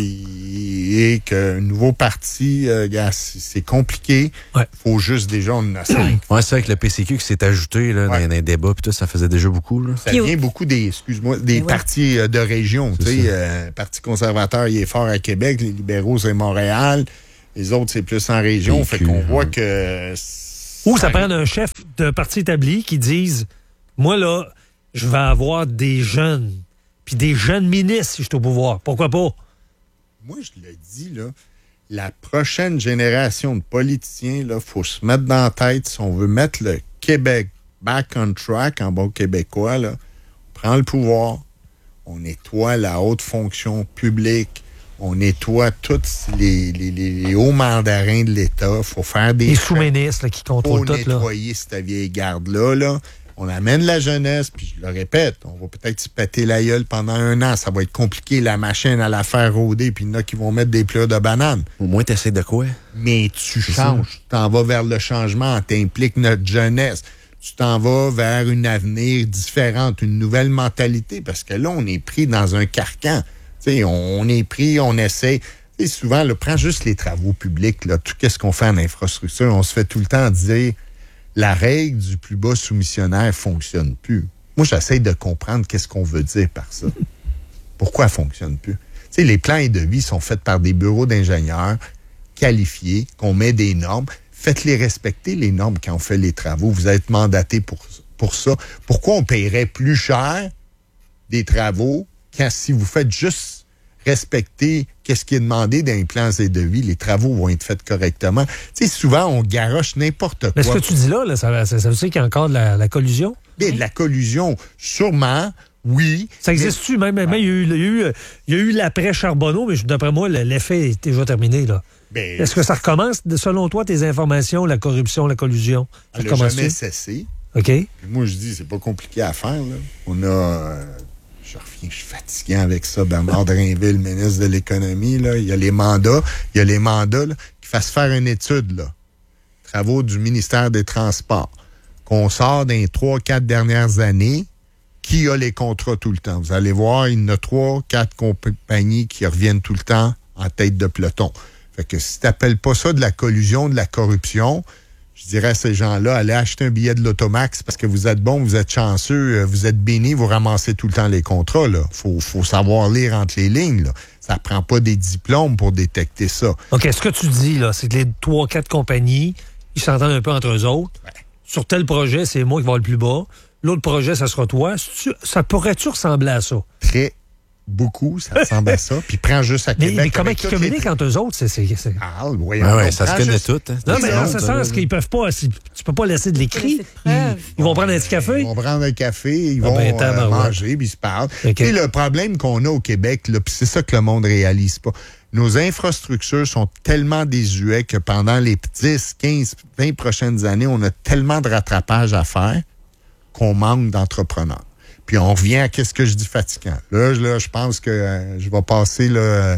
il est qu'un nouveau parti, euh, c'est compliqué. Il ouais. faut juste déjà en cinq. Ouais, c'est vrai que le P C Q qui s'est ajouté là, ouais. dans les débats, puis tout, ça faisait déjà beaucoup. Là. Ça vient beaucoup des, excuse-moi, des ouais. partis euh, de région. Tu sais, euh, le Parti conservateur, il est fort à Québec. Les libéraux, c'est Montréal. Les autres, c'est plus en région. P Q, fait qu'on ouais. voit que... Ou ça prend un chef de parti établi qui dise... Moi, là, je vais avoir des jeunes, puis des jeunes ministres si je suis au pouvoir. Pourquoi pas? Moi, je le dis, là, la prochaine génération de politiciens, il faut se mettre dans la tête, si on veut mettre le Québec back on track, en bon québécois, là, on prend le pouvoir, on nettoie la haute fonction publique, on nettoie tous les, les, les, les hauts mandarins de l'État, il faut faire des... Les sous-ministres là, qui contrôlent tout. Il faut nettoyer cette vieille garde-là, là. On amène la jeunesse, puis je le répète, on va peut-être se péter la gueule pendant un an. Ça va être compliqué, la machine à la faire rôder, puis il y en a qui vont mettre des plats de bananes. Au moins, tu essaies de quoi? Mais tu changes. Tu t'en vas vers le changement. Tu impliques notre jeunesse. Tu t'en vas vers une avenir différente, une nouvelle mentalité, parce que là, on est pris dans un carcan. T'sais, on est pris, on essaie... T'sais, souvent, là, prends juste les travaux publics, là, tout ce qu'on fait en infrastructure. On se fait tout le temps dire... La règle du plus bas soumissionnaire fonctionne plus. Moi, j'essaie de comprendre qu'est-ce qu'on veut dire par ça. Pourquoi elle fonctionne plus? Tu sais, les plans et devis sont faits par des bureaux d'ingénieurs qualifiés, qu'on met des normes. Faites-les respecter, les normes, quand on fait les travaux. Vous êtes mandaté pour, pour ça. Pourquoi on paierait plus cher des travaux quand si vous faites juste respecter qu'est-ce qui est demandé dans les plans et devis, les travaux vont être faits correctement. Tu sais, souvent, on garoche n'importe quoi. Mais ce que tu dis là, là ça, ça, ça veut dire qu'il y a encore de la, la collusion? Bien, de la collusion, sûrement, oui. Ça existe-tu? Même, même, il y a eu, il y a eu, il y a eu l'après-Charbonneau, mais d'après moi, l'effet est déjà terminé, là. Ben, est-ce que ça recommence, selon toi, tes informations, la corruption, la collusion? Ça elle n'a jamais cessé. OK. Puis moi, je dis, c'est pas compliqué à faire, là. On a... Euh, Je reviens, je suis fatigué avec ça. Bernard Drinville, ministre de l'Économie, là, il y a les mandats, il y a les mandats là, qui fassent faire une étude, là, travaux du ministère des Transports, qu'on sort dans les trois, quatre dernières années, qui a les contrats tout le temps. Vous allez voir, il y en a trois, quatre compagnies qui reviennent tout le temps en tête de peloton. Fait que si tu n'appelles pas ça de la collusion, de la corruption, je dirais à ces gens-là, allez acheter un billet de l'Automax parce que vous êtes bon, vous êtes chanceux, vous êtes béni, vous ramassez tout le temps les contrats. Il faut, faut savoir lire entre les lignes. Là. Ça prend pas des diplômes pour détecter ça. OK, ce que tu dis, là, c'est que les trois, quatre compagnies, ils s'entendent un peu entre eux autres. Ouais. Sur tel projet, c'est moi qui vais le plus bas. L'autre projet, ça sera toi. Ça pourrait-tu ressembler à ça? Très beaucoup, ça ressemble à ça. Puis prends juste à Québec. Mais, mais comment ils communiquent les... entre eux autres? C'est, c'est, c'est... Ah, oui, ah ouais, ça se connaît juste... tout. Hein. Non, mais dans ce sens qu'ils peuvent pas... Tu peux pas laisser de l'écrit. Ils, ils vont prendre un petit café. Ils vont prendre un café, ils ah vont ben, euh, manger, puis ils se parlent. Okay. Et le problème qu'on a au Québec, là, puis c'est ça que le monde réalise pas, nos infrastructures sont tellement désuètes que pendant les dix, quinze, vingt prochaines années, on a tellement de rattrapage à faire qu'on manque d'entrepreneurs. Puis on revient à qu'est-ce que je dis fatigant. Là, là je pense que euh, je vais passer là, euh,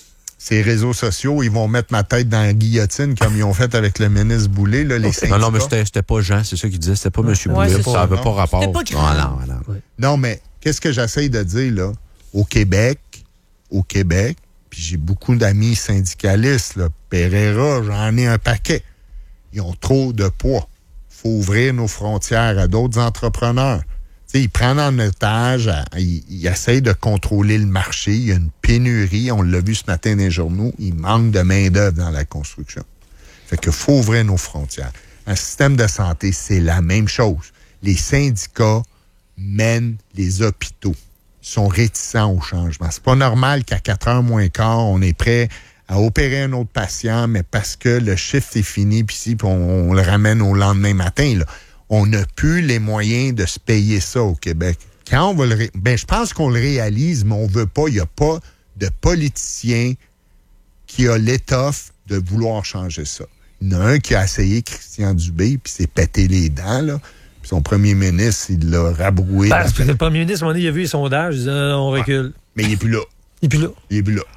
ces réseaux sociaux, ils vont mettre ma tête dans la guillotine comme ils ont fait avec le ministre Boulay, là, les syndicats. Non, non, mais c'était, c'était pas Jean, c'est ça qu'il disait, c'était pas M. Ouais, Boulay, ça n'avait pas rapport. C'était pas grave. Non, non, non. Ouais. Non, mais qu'est-ce que j'essaye de dire, là? Au Québec, au Québec, puis j'ai beaucoup d'amis syndicalistes, là, Pereira, j'en ai un paquet. Ils ont trop de poids. Faut ouvrir nos frontières à d'autres entrepreneurs. T'sais, ils prennent en otage, ils, ils essayent de contrôler le marché. Il y a une pénurie, on l'a vu ce matin dans les journaux, il manque de main-d'œuvre dans la construction. Fait que faut ouvrir nos frontières. Un système de santé, c'est la même chose. Les syndicats mènent les hôpitaux. Ils sont réticents au changement. C'est pas normal qu'à quatre heures moins quart, on est prêt à opérer un autre patient, mais parce que le shift est fini, puis si, on, on le ramène au lendemain matin, là. On n'a plus les moyens de se payer ça au Québec. Quand on va le ré... ben, je pense qu'on le réalise, mais on veut pas. Il n'y a pas de politicien qui a l'étoffe de vouloir changer ça. Il y en a un qui a essayé, Christian Dubé, puis s'est pété les dents, là. Puis son premier ministre, il l'a rabroué. Parce que le premier ministre, à un moment donné, il a vu les sondages, il dit non, on recule. Ouais, mais il n'est plus là. Il n'est plus là. Il n'est plus là.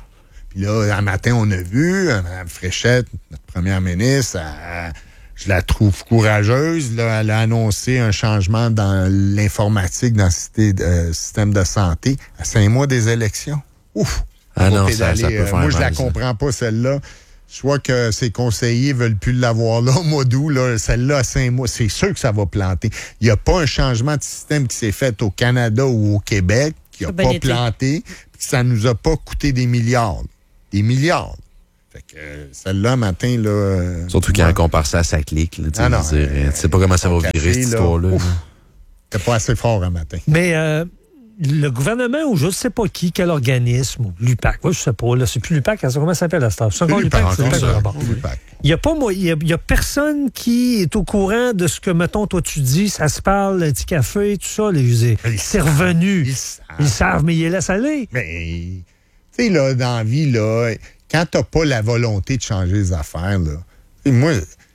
Puis là, un matin, on a vu, euh, Mme Fréchette, notre première ministre, elle, je la trouve courageuse. Là, elle a annoncé un changement dans l'informatique, dans le euh, système de santé, à cinq mois des élections. Ouf! Ah non, ça, ça peut faire Moi, je mal, la ça. comprends pas, celle-là. Soit que ses conseillers veulent plus l'avoir là au mois d'août, là, celle-là à cinq mois, c'est sûr que ça va planter. Il n'y a pas un changement de système qui s'est fait au Canada ou au Québec qui n'a pas planté, puis ça nous a pas coûté des milliards. Des milliards. Fait que euh, celle-là, matin, là... Euh, Surtout quand on compare ça à sa clique. Là, ah non, dire, euh, tu sais pas comment ça va café, virer, cette là, histoire-là. ouf, c'était pas assez fort un matin. Mais euh, le gouvernement, ou je ne sais pas qui, quel organisme, ou l'U P A C, moi, je sais pas, là, c'est plus l'U P A C, comment ça s'appelle à ce temps? C'est encore l'U P A C, c'est l'U P A C d'abord. Il n'y a pas moi, il y a, il y a personne qui est au courant de ce que, mettons, toi, tu dis, ça se parle, le petit café, tout ça, les, c'est revenu. Ils savent. Ils savent, mais ils les laissent aller. Mais, tu sais, là, dans la vie, là, quand t'as pas la volonté de changer les affaires, là, moi,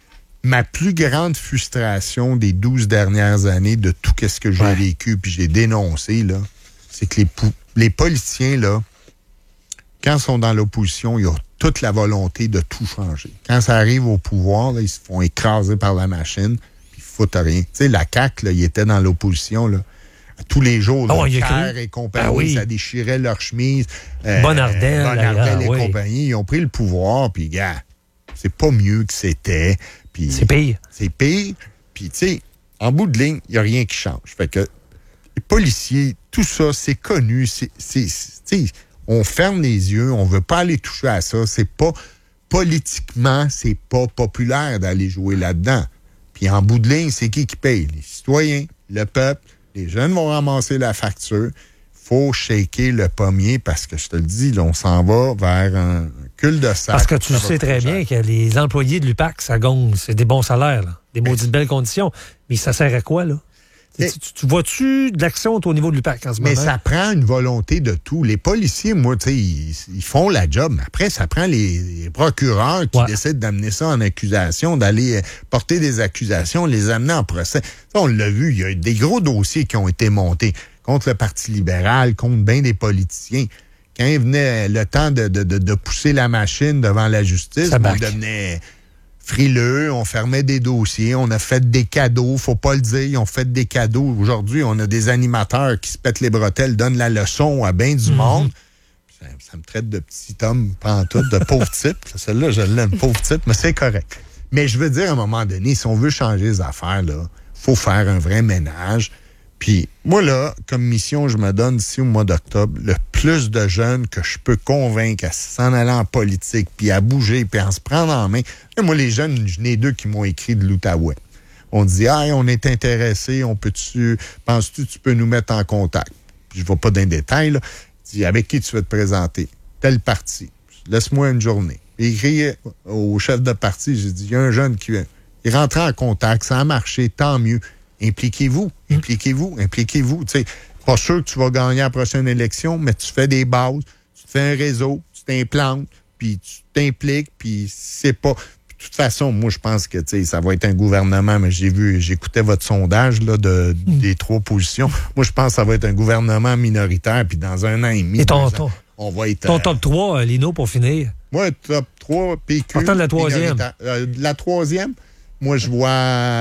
ma plus grande frustration des douze dernières années de tout ce que j'ai ouais. vécu puis j'ai dénoncé, là, c'est que les, les politiciens, là, quand ils sont dans l'opposition, ils ont toute la volonté de tout changer. Quand ça arrive au pouvoir, là, ils se font écraser par la machine puis ils foutent rien. Tu sais, la C A Q, là, ils étaient dans l'opposition, là. Tous les jours, oh, Leclerc et compagnie, ah, oui. ça déchirait leur chemise. Euh, Bonardel. Bonardel et oui. compagnie, ils ont pris le pouvoir, puis gars, c'est pas mieux que c'était. Pis, c'est pire. C'est pire. Puis, tu sais, en bout de ligne, il n'y a rien qui change. Fait que les policiers, tout ça, c'est connu. C'est, c'est, c'est, on ferme les yeux, on veut pas aller toucher à ça. C'est pas, politiquement, c'est pas populaire d'aller jouer là-dedans. Puis en bout de ligne, c'est qui qui paye? Les citoyens, le peuple. Les jeunes vont ramasser la facture. Faut shaker le pommier parce que je te le dis, là, on s'en va vers un cul de sac. Parce que tu sais très bien que les employés de l'U P A C, ça gonne, c'est des bons salaires, là, des maudites belles conditions. Mais ça sert à quoi, là? Mais, tu, tu vois-tu de l'action au niveau de l'U P A C en ce mais moment? Mais ça prend une volonté de tout. Les policiers, moi, tu sais, ils, ils font la job. Mais après, ça prend les, les procureurs qui ouais. décident d'amener ça en accusation, d'aller porter des accusations, les amener en procès. Ça, on l'a vu, il y a des gros dossiers qui ont été montés contre le Parti libéral, contre bien des politiciens. Quand il venait le temps de, de, de, de pousser la machine devant la justice, on devenait frileux, on fermait des dossiers, on a fait des cadeaux, faut pas le dire, on fait des cadeaux. Aujourd'hui, on a des animateurs qui se pètent les bretelles, donnent la leçon à bien du mm-hmm. monde. Ça, ça me traite de petit homme pantoute, de pauvre type. Celle-là, je l'aime, pauvre type, mais c'est correct. Mais je veux dire, à un moment donné, si on veut changer les affaires, là, faut faire un vrai ménage. Puis moi, là, comme mission, je me donne ici au mois d'octobre le plus de jeunes que je peux convaincre à s'en aller en politique, puis à bouger, puis à se prendre en main. Et moi, les jeunes, j'en ai deux qui m'ont écrit de l'Outaouais. On dit, ah, on est intéressé, on peut-tu, penses-tu tu peux nous mettre en contact? Puis je ne vais pas dans les détails, là. Je dis, avec qui tu veux te présenter? Tel parti. Laisse-moi une journée. J'ai écrit au chef de parti, j'ai dit, il y a un jeune qui est rentré en contact, ça a marché, tant mieux. Impliquez-vous, impliquez-vous, impliquez-vous. Tu sais, pas sûr que tu vas gagner la prochaine élection, mais tu fais des bases, tu fais un réseau, tu t'implantes, puis tu t'impliques, puis c'est pas... De toute façon, moi, je pense que, tu sais, ça va être un gouvernement, mais j'ai vu, j'écoutais votre sondage, là, de, mm. des trois positions. Moi, je pense que ça va être un gouvernement minoritaire, puis dans un an et demi, et ton, ans, ton, on va être... Ton euh, top trois, Lino, pour finir. Moi, top trois, P Q... Partant de la troisième. Euh, la troisième, moi, je vois...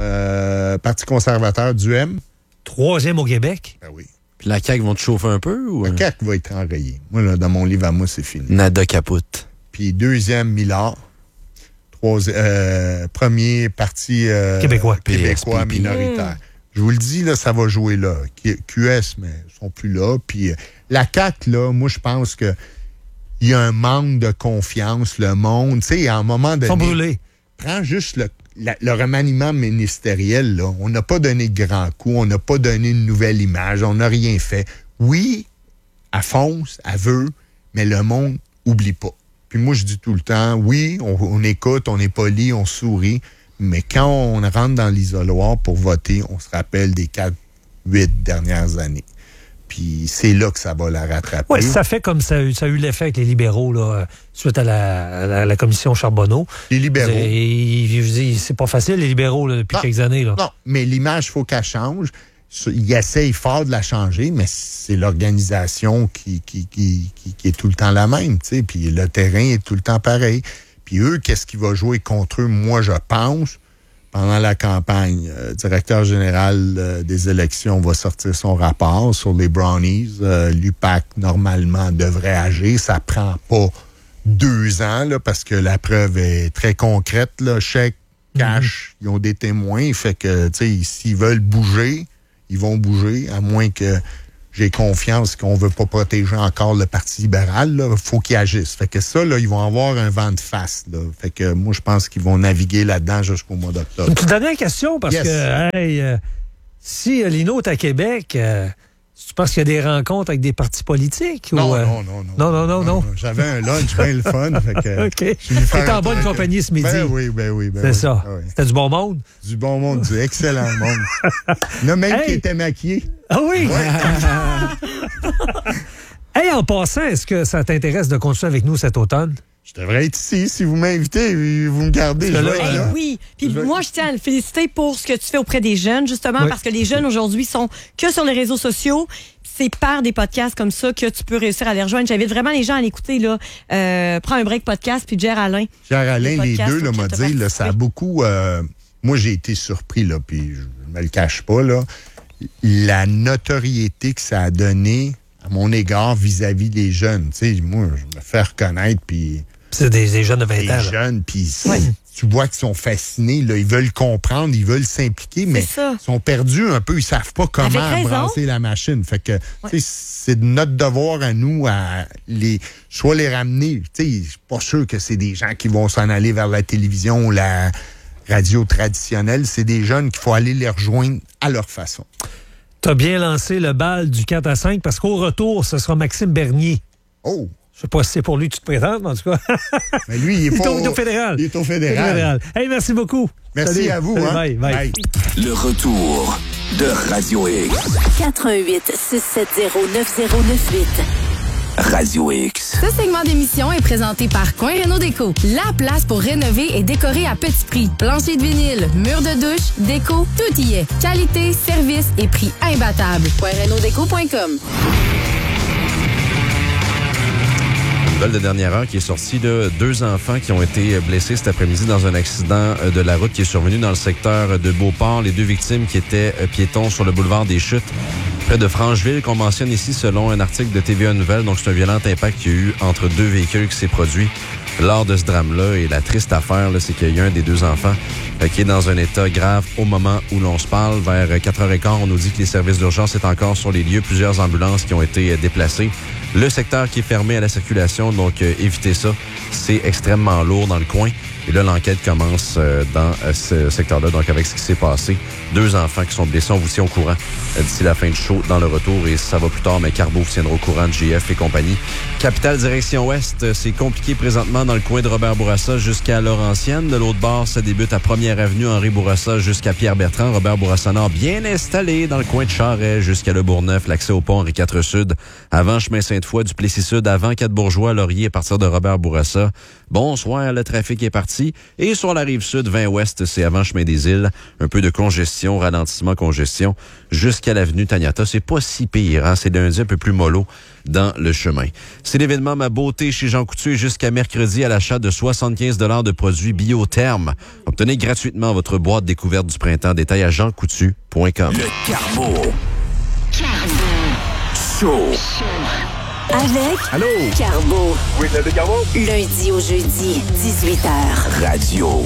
Euh, Parti conservateur du M. Troisième au Québec. Ben oui. Puis la C A Q vont te chauffer un peu? Ou... La C A Q va être enrayée. Moi, là, dans mon livre à moi, c'est fini. Nada capote. Puis deuxième, Millard. Troisi- euh, premier parti euh, québécois, québécois P S P, minoritaire. Mmh. Je vous le dis, là, ça va jouer là. Q S, mais ils sont plus là. Puis euh, la C A Q, là, moi, je pense que il y a un manque de confiance. Le monde, tu sais, à un moment donné... Ils sont brûlés. Prends juste le... La, le remaniement ministériel, là, on n'a pas donné de grands coups, on n'a pas donné une nouvelle image, on n'a rien fait. Oui, elle fonce, elle veut, mais le monde oublie pas. Puis moi, je dis tout le temps, oui, on, on écoute, on est poli, on sourit, mais quand on rentre dans l'isoloir pour voter, on se rappelle des quatre, huit dernières années. Puis c'est là que ça va la rattraper. Oui, ça fait comme ça a eu, ça a eu l'effet avec les libéraux, là, suite à la, à la, à la commission Charbonneau. Les libéraux. Et, c'est pas facile, les libéraux, là, depuis non, quelques années. Là. Non, mais l'image, il faut qu'elle change. ils essayent fort de la changer, mais c'est l'organisation qui, qui, qui, qui, qui est tout le temps la même, tu sais, puis le terrain est tout le temps pareil. Puis eux, qu'est-ce qui va jouer contre eux? Moi, je pense, pendant la campagne, le euh, directeur général euh, des élections va sortir son rapport sur les Brownies. Euh, L'U P A C, normalement, devrait agir. Ça prend pas deux ans, là, parce que la preuve est très concrète, là. Chèque, cash, mm-hmm. Ils ont des témoins. Fait que, tu sais, s'ils veulent bouger, ils vont bouger, à moins que j'ai confiance qu'on veut pas protéger encore le Parti libéral. Il faut qu'ils agissent. Fait que ça, là, ils vont avoir un vent de face. Là. Fait que moi, je pense qu'ils vont naviguer là-dedans jusqu'au mois d'octobre. Une petite dernière question, parce yes. que hey, euh, si Lino est à Québec, euh, tu penses qu'il y a des rencontres avec des partis politiques? Non, ou, euh... non, non, non. Non, non, non, non. non. J'avais un lunch bien le fun. Fait que OK. T'es en bonne compagnie ce midi. Ben oui, ben oui. Ben C'est oui. ça. Ah oui. C'était du bon monde? Du bon monde, du excellent monde. Il y en a même hey. qui étaient maquillés. Ah oui? Ouais. Hey, en passant, est-ce que ça t'intéresse de continuer avec nous cet automne? Je devrais être ici. Si vous m'invitez, vous me gardez. Je là, vais, hey, là. oui. Puis je moi, je tiens à le féliciter pour ce que tu fais auprès des jeunes, justement, oui. parce que les jeunes aujourd'hui sont que sur les réseaux sociaux. C'est par des podcasts comme ça que tu peux réussir à les rejoindre. J'invite vraiment les gens à l'écouter. Là. Euh, prends un break podcast, puis Jer Alain. Jer Alain, les, les deux, là, m'a dit, là, ça a beaucoup... Euh, moi, j'ai été surpris, là, puis je ne me le cache pas, là. La notoriété que ça a donné à mon égard vis-à-vis des jeunes. Tu sais, moi, je me fais reconnaître, puis... C'est des, des jeunes de vingt des ans. Des jeunes, puis ouais. tu vois qu'ils sont fascinés, là, ils veulent comprendre, ils veulent s'impliquer, mais ça. Ils sont perdus un peu, ils savent pas comment brasser la machine. Fait que, ouais. tu sais, c'est de notre devoir à nous à les, soit les ramener. Tu sais, je suis pas sûr que c'est des gens qui vont s'en aller vers la télévision ou la radio traditionnelle. C'est des jeunes qu'il faut aller les rejoindre à leur façon. T'as bien lancé le bal du quatre à cinq parce qu'au retour, ce sera Maxime Bernier. Oh! Je sais pas si c'est pour lui que tu te présentes, mais en tout cas. Mais lui, il est, il pas est au, au fédéral. Il est au fédéral. fédéral. Hey, merci beaucoup. Merci Salut. à vous. Salut, hein? bye, bye. Bye. Le retour de Radio X. quatre un huit, six sept zéro, neuf zéro neuf huit. Radio X. Ce segment d'émission est présenté par Coin Réno Déco. La place pour rénover et décorer à petit prix. Plancher de vinyle, murs de douche, déco, tout y est. Qualité, service et prix imbattable. coin réno déco point com. Nouvelle de dernière heure qui est sortie, là, deux enfants qui ont été blessés cet après-midi dans un accident de la route qui est survenu dans le secteur de Beauport. Les deux victimes qui étaient piétons sur le boulevard des Chutes, près de Francheville, qu'on mentionne ici selon un article de T V A Nouvelles. Donc, c'est un violent impact qu'il y a eu entre deux véhicules qui s'est produit lors de ce drame-là. Et la triste affaire, là, c'est qu'il y a un des deux enfants euh, qui est dans un état grave au moment où l'on se parle. Vers quatre heures quinze, on nous dit que les services d'urgence sont encore sur les lieux. Plusieurs ambulances qui ont été euh, déplacées. Le secteur qui est fermé à la circulation, donc euh, évitez ça. C'est extrêmement lourd dans le coin. Et là, l'enquête commence euh, dans euh, ce secteur-là, donc avec ce qui s'est passé. Deux enfants qui sont blessés, on vous tient au courant euh, d'ici la fin du show dans le retour. Et ça va plus tard, mais Carbo vous tiendra au courant de G F et compagnie. Capitale direction ouest, euh, c'est compliqué présentement dans le coin de Robert Bourassa jusqu'à Laurentienne. De l'autre bord, ça débute à Première Avenue, Henri Bourassa jusqu'à Pierre-Bertrand. Robert Bourassa Nord bien installé dans le coin de Charest jusqu'à Le Bourgneuf. L'accès au pont Henri quatre Sud, avant Chemin Sainte-Foy, du Plessis Sud, avant Quatre-Bourgeois, Laurier à partir de Robert Bourassa. Bonsoir, le trafic est parti. Et sur la rive sud, vingt ouest, c'est avant Chemin des Îles. Un peu de congestion, ralentissement, congestion, jusqu'à l'avenue Taniata. C'est pas si pire, hein? C'est lundi un peu plus mollo dans le chemin. C'est l'événement Ma Beauté chez Jean Coutu jusqu'à mercredi à l'achat de soixante-quinze dollars de produits Biotherme. Obtenez gratuitement votre boîte découverte du printemps. Détail à jean coutu point com. Le Carbo. Carbo. Show. Avec Allô? Carbo. Oui, c'est Carbo. Lundi au jeudi, dix-huit heures. Radio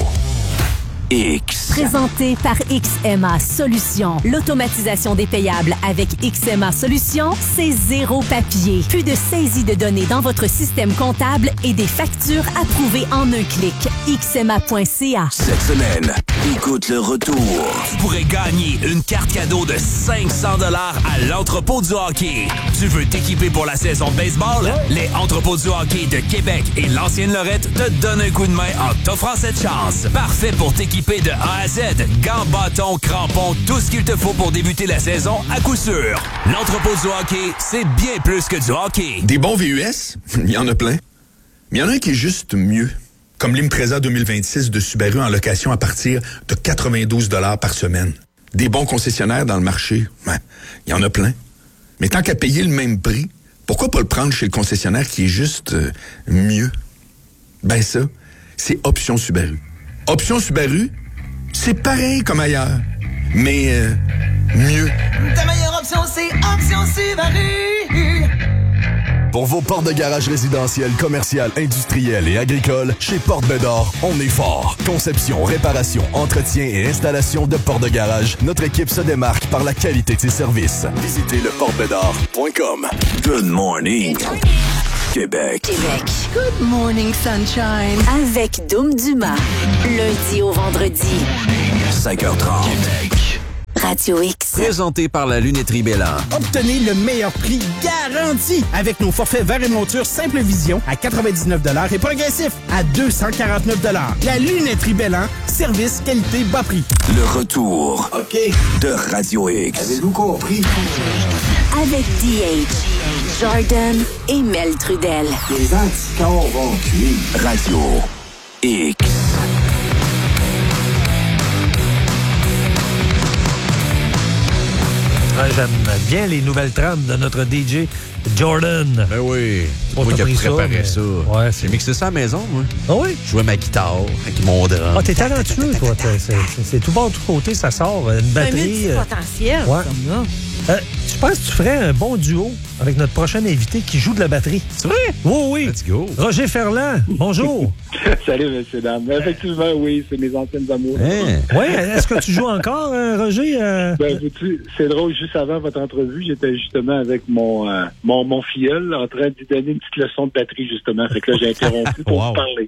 X. Présenté par X M A Solutions. L'automatisation des payables avec X M A Solutions, c'est zéro papier. Plus de saisie de données dans votre système comptable et des factures approuvées en un clic. X M A point C A. Cette semaine, écoute le retour. Tu pourrais gagner une carte cadeau de cinq cents dollars à l'Entrepôt du hockey. Tu veux t'équiper pour la saison de baseball? Les Entrepôts du hockey de Québec et l'ancienne Lorette te donnent un coup de main en t'offrant cette chance. Parfait pour t'équiper de A à Z. Gants, bâtons, crampons, tout ce qu'il te faut pour débuter la saison à coup sûr. L'Entrepôt du hockey, c'est bien plus que du hockey. Des bons V U S? Il y en a plein. Mais il y en a un qui est juste mieux. Comme l'Impreza deux mille vingt-six de Subaru en location à partir de quatre-vingt-douze dollars par semaine. Des bons concessionnaires dans le marché, ben, il y en a plein. Mais tant qu'à payer le même prix, pourquoi pas le prendre chez le concessionnaire qui est juste euh, mieux? Ben ça, c'est Option Subaru. Option Subaru, c'est pareil comme ailleurs, mais euh, mieux. Ta meilleure option, c'est Option Subaru. Pour vos portes de garage résidentielles, commerciales, industrielles et agricoles, chez Porte Bédard, on est fort. Conception, réparation, entretien et installation de portes de garage, notre équipe se démarque par la qualité de ses services. Visitez le porte bédard point com. Good morning, Québec. Québec. Good morning, sunshine. Avec Doom Dumas. Lundi au vendredi. cinq heures trente. Québec. Radio X. Présenté par la Lunetterie Bélan. Obtenez le meilleur prix garanti avec nos forfaits verre et monture Simple Vision à quatre-vingt-dix-neuf dollars et progressif à deux cent quarante-neuf dollars. La Lunetterie Bélan, service, qualité, bas prix. Le retour OK. de Radio X. Avez-vous compris? Avec D H, Jordan et Mel Trudel. Les anticorps vont cuire. Radio X. Ouais, j'aime bien les nouvelles trames de notre D J Jordan. Ben oui. On Moi qui t'a a pris ça, préparé mais- ça. Ouais, J'ai mixé ça à la maison, moi. Ah oui? Je jouais ma guitare avec mon drum. Ah, t'es talentueux, toi. T'es- C'est c'est tout bon, de tout côté, ça sort. Une C'est un batterie. euh, multipotentiel, ouais. comme là. Euh, tu penses que tu ferais un bon duo avec notre prochain invité qui joue de la batterie? C'est vrai? Oui, oui. Let's go. Roger Ferland, bonjour. Salut, messieurs, dames. Effectivement, oui, c'est mes anciennes amours. Hein? Oui, est-ce que tu joues encore, euh, Roger? Euh? Ben, vois-tu, c'est drôle, juste avant votre entrevue, j'étais justement avec mon, euh, mon, mon filleul en train de lui donner une petite leçon de batterie, justement. Fait que là, j'ai interrompu pour Wow. vous parler.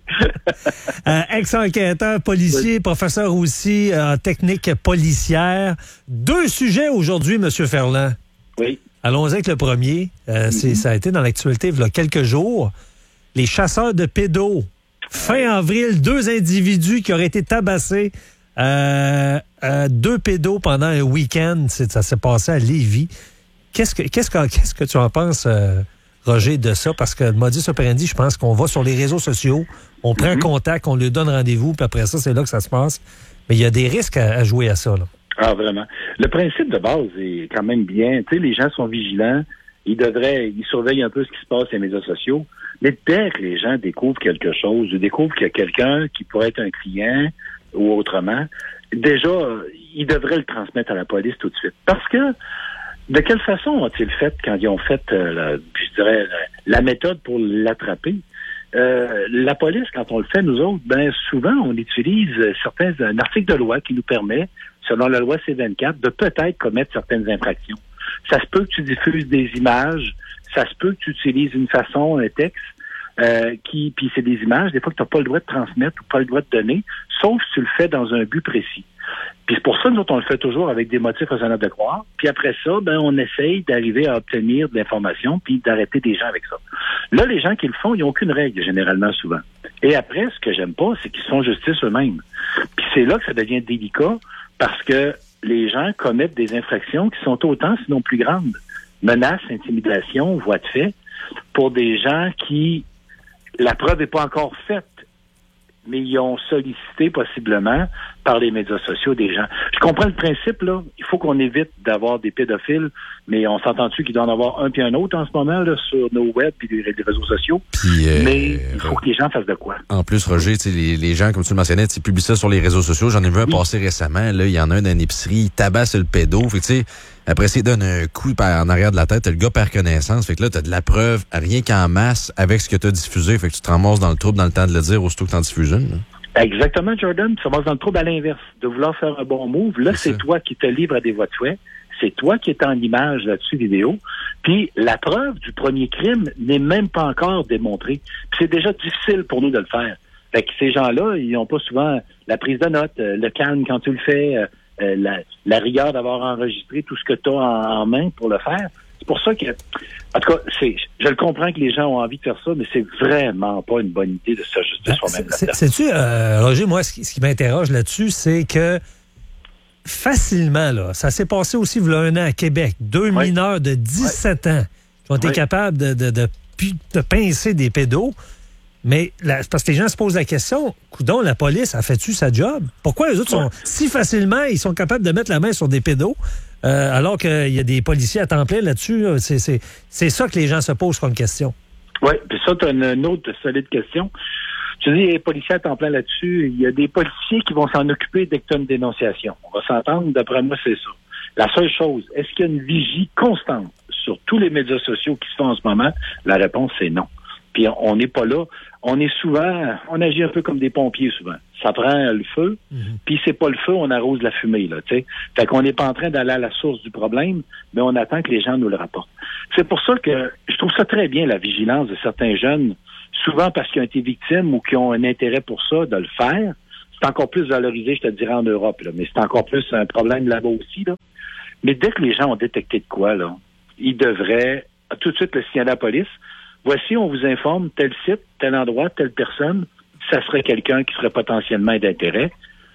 Euh, ex-enquêteur, policier, professeur aussi euh, en technique policière. Deux sujets aujourd'hui, M. Ferland. Oui. Allons-y avec le premier. Euh, c'est- ça a été dans l'actualité il y a quelques jours. Les chasseurs de pédos. Fin avril, deux individus qui auraient été tabassés. Euh, euh, deux pédos pendant un week-end. C'est- Ça s'est passé à Lévis. Qu'est-ce que, qu'est-ce que, qu'est-ce que tu en penses, euh, Roger, de ça? Parce que le modus operandi, je pense qu'on va sur les réseaux sociaux, on prend Mhm. contact, on lui donne rendez-vous, puis après ça, c'est là que ça se passe. Mais il y a des risques à, à jouer à ça, là. Ah, vraiment. Le principe de base est quand même bien. Tu sais, les gens sont vigilants. Ils devraient, ils surveillent un peu ce qui se passe sur les médias sociaux. Mais dès que les gens découvrent quelque chose, ils découvrent qu'il y a quelqu'un qui pourrait être un client ou autrement, déjà, ils devraient le transmettre à la police tout de suite. Parce que, de quelle façon ont-ils fait quand ils ont fait, euh, la, je dirais, la, la méthode pour l'attraper? Euh, la police, quand on le fait, nous autres, ben souvent, on utilise certains un article de loi qui nous permet, selon la loi C vingt-quatre, de peut-être commettre certaines infractions. Ça se peut que tu diffuses des images, ça se peut que tu utilises une façon, un texte, euh, qui, puis c'est des images, des fois que tu n'as pas le droit de transmettre ou pas le droit de donner, sauf si tu le fais dans un but précis. Puis c'est pour ça que nous autres, on le fait toujours avec des motifs raisonnables de croire. Puis après ça, ben on essaye d'arriver à obtenir de l'information puis d'arrêter des gens avec ça. Là, les gens qui le font, ils n'ont aucune règle, généralement, souvent. Et après, ce que j'aime pas, c'est qu'ils se font justice eux-mêmes. Puis c'est là que ça devient délicat parce que les gens commettent des infractions qui sont autant, sinon plus grandes. Menaces, intimidation, voies de fait, pour des gens qui, la preuve n'est pas encore faite, mais ils ont sollicité possiblement par les médias sociaux des gens. Je comprends le principe, là. Il faut qu'on évite d'avoir des pédophiles, mais on s'entend-tu qu'il doit en avoir un puis un autre en ce moment, là, sur nos web et les, les réseaux sociaux. Puis, euh, mais il faut que les gens fassent de quoi. En plus, Roger, tu sais, les, les gens, comme tu le mentionnais, tu publient ça sur les réseaux sociaux. J'en ai vu un passer récemment. Là, il y en a un dans une épicerie, il tabasse le pédo. Fait que, tu sais, après, il donne un coup par- en arrière de la tête, le gars perd connaissance. Fait que là, t'as de la preuve, rien qu'en masse, avec ce que t'as diffusé. Fait que tu te ramasses dans le trouble dans le temps de le dire, aussitôt que t'en diffuses une. là. Exactement, Jordan. Ça va dans le trouble à l'inverse. De vouloir faire un bon move. Là, c'est toi qui te livre à des voies de fait. C'est toi qui es en image là-dessus, vidéo. Puis la preuve du premier crime n'est même pas encore démontrée. Puis c'est déjà difficile pour nous de le faire. Fait que ces gens-là, ils n'ont pas souvent la prise de notes, euh, le calme quand tu le fais, euh, euh, la, la rigueur d'avoir enregistré tout ce que tu as en, en main pour le faire. C'est pour ça que, en tout cas, c'est, je le comprends que les gens ont envie de faire ça, mais c'est vraiment pas une bonne idée de s'ajuster soi-même C'est- là-dedans. Sais-tu, euh, Roger, moi, ce qui, ce qui m'interroge là-dessus, c'est que facilement, là, ça s'est passé aussi il y a un an à Québec. Deux mineurs de dix-sept ans qui ont été Oui. capables de, de, de, pi- de pincer des pédos. Mais la, parce que les gens se posent la question, coudonc, la police a fait-tu sa job? Pourquoi les autres sont si facilement, ils sont capables de mettre la main sur des pédos, euh, alors qu'il y a des policiers à temps plein là-dessus? Là, c'est, c'est, c'est ça que les gens se posent comme question. Oui, puis ça, tu as une, une autre solide question. Tu dis, les policiers à temps plein là-dessus, il y a des policiers qui vont s'en occuper dès que tu as une dénonciation. On va s'entendre, d'après moi, c'est ça. La seule chose, est-ce qu'il y a une vigie constante sur tous les médias sociaux qui se font en ce moment? La réponse, c'est non. Puis on n'est pas là. On est souvent, on agit un peu comme des pompiers souvent. Ça prend le feu, mm-hmm. puis c'est pas le feu, on arrose la fumée, là, tu sais. Fait qu'on n'est pas en train d'aller à la source du problème, mais on attend que les gens nous le rapportent. C'est pour ça que je trouve ça très bien, la vigilance de certains jeunes, souvent parce qu'ils ont été victimes ou qui ont un intérêt pour ça, de le faire. C'est encore plus valorisé, je te dirais, en Europe, là, mais c'est encore plus un problème là-bas aussi, là. Mais dès que les gens ont détecté de quoi, là, ils devraient tout de suite le signaler à la police. Voici, on vous informe, tel site, tel endroit, telle personne, ça serait quelqu'un qui serait potentiellement d'intérêt.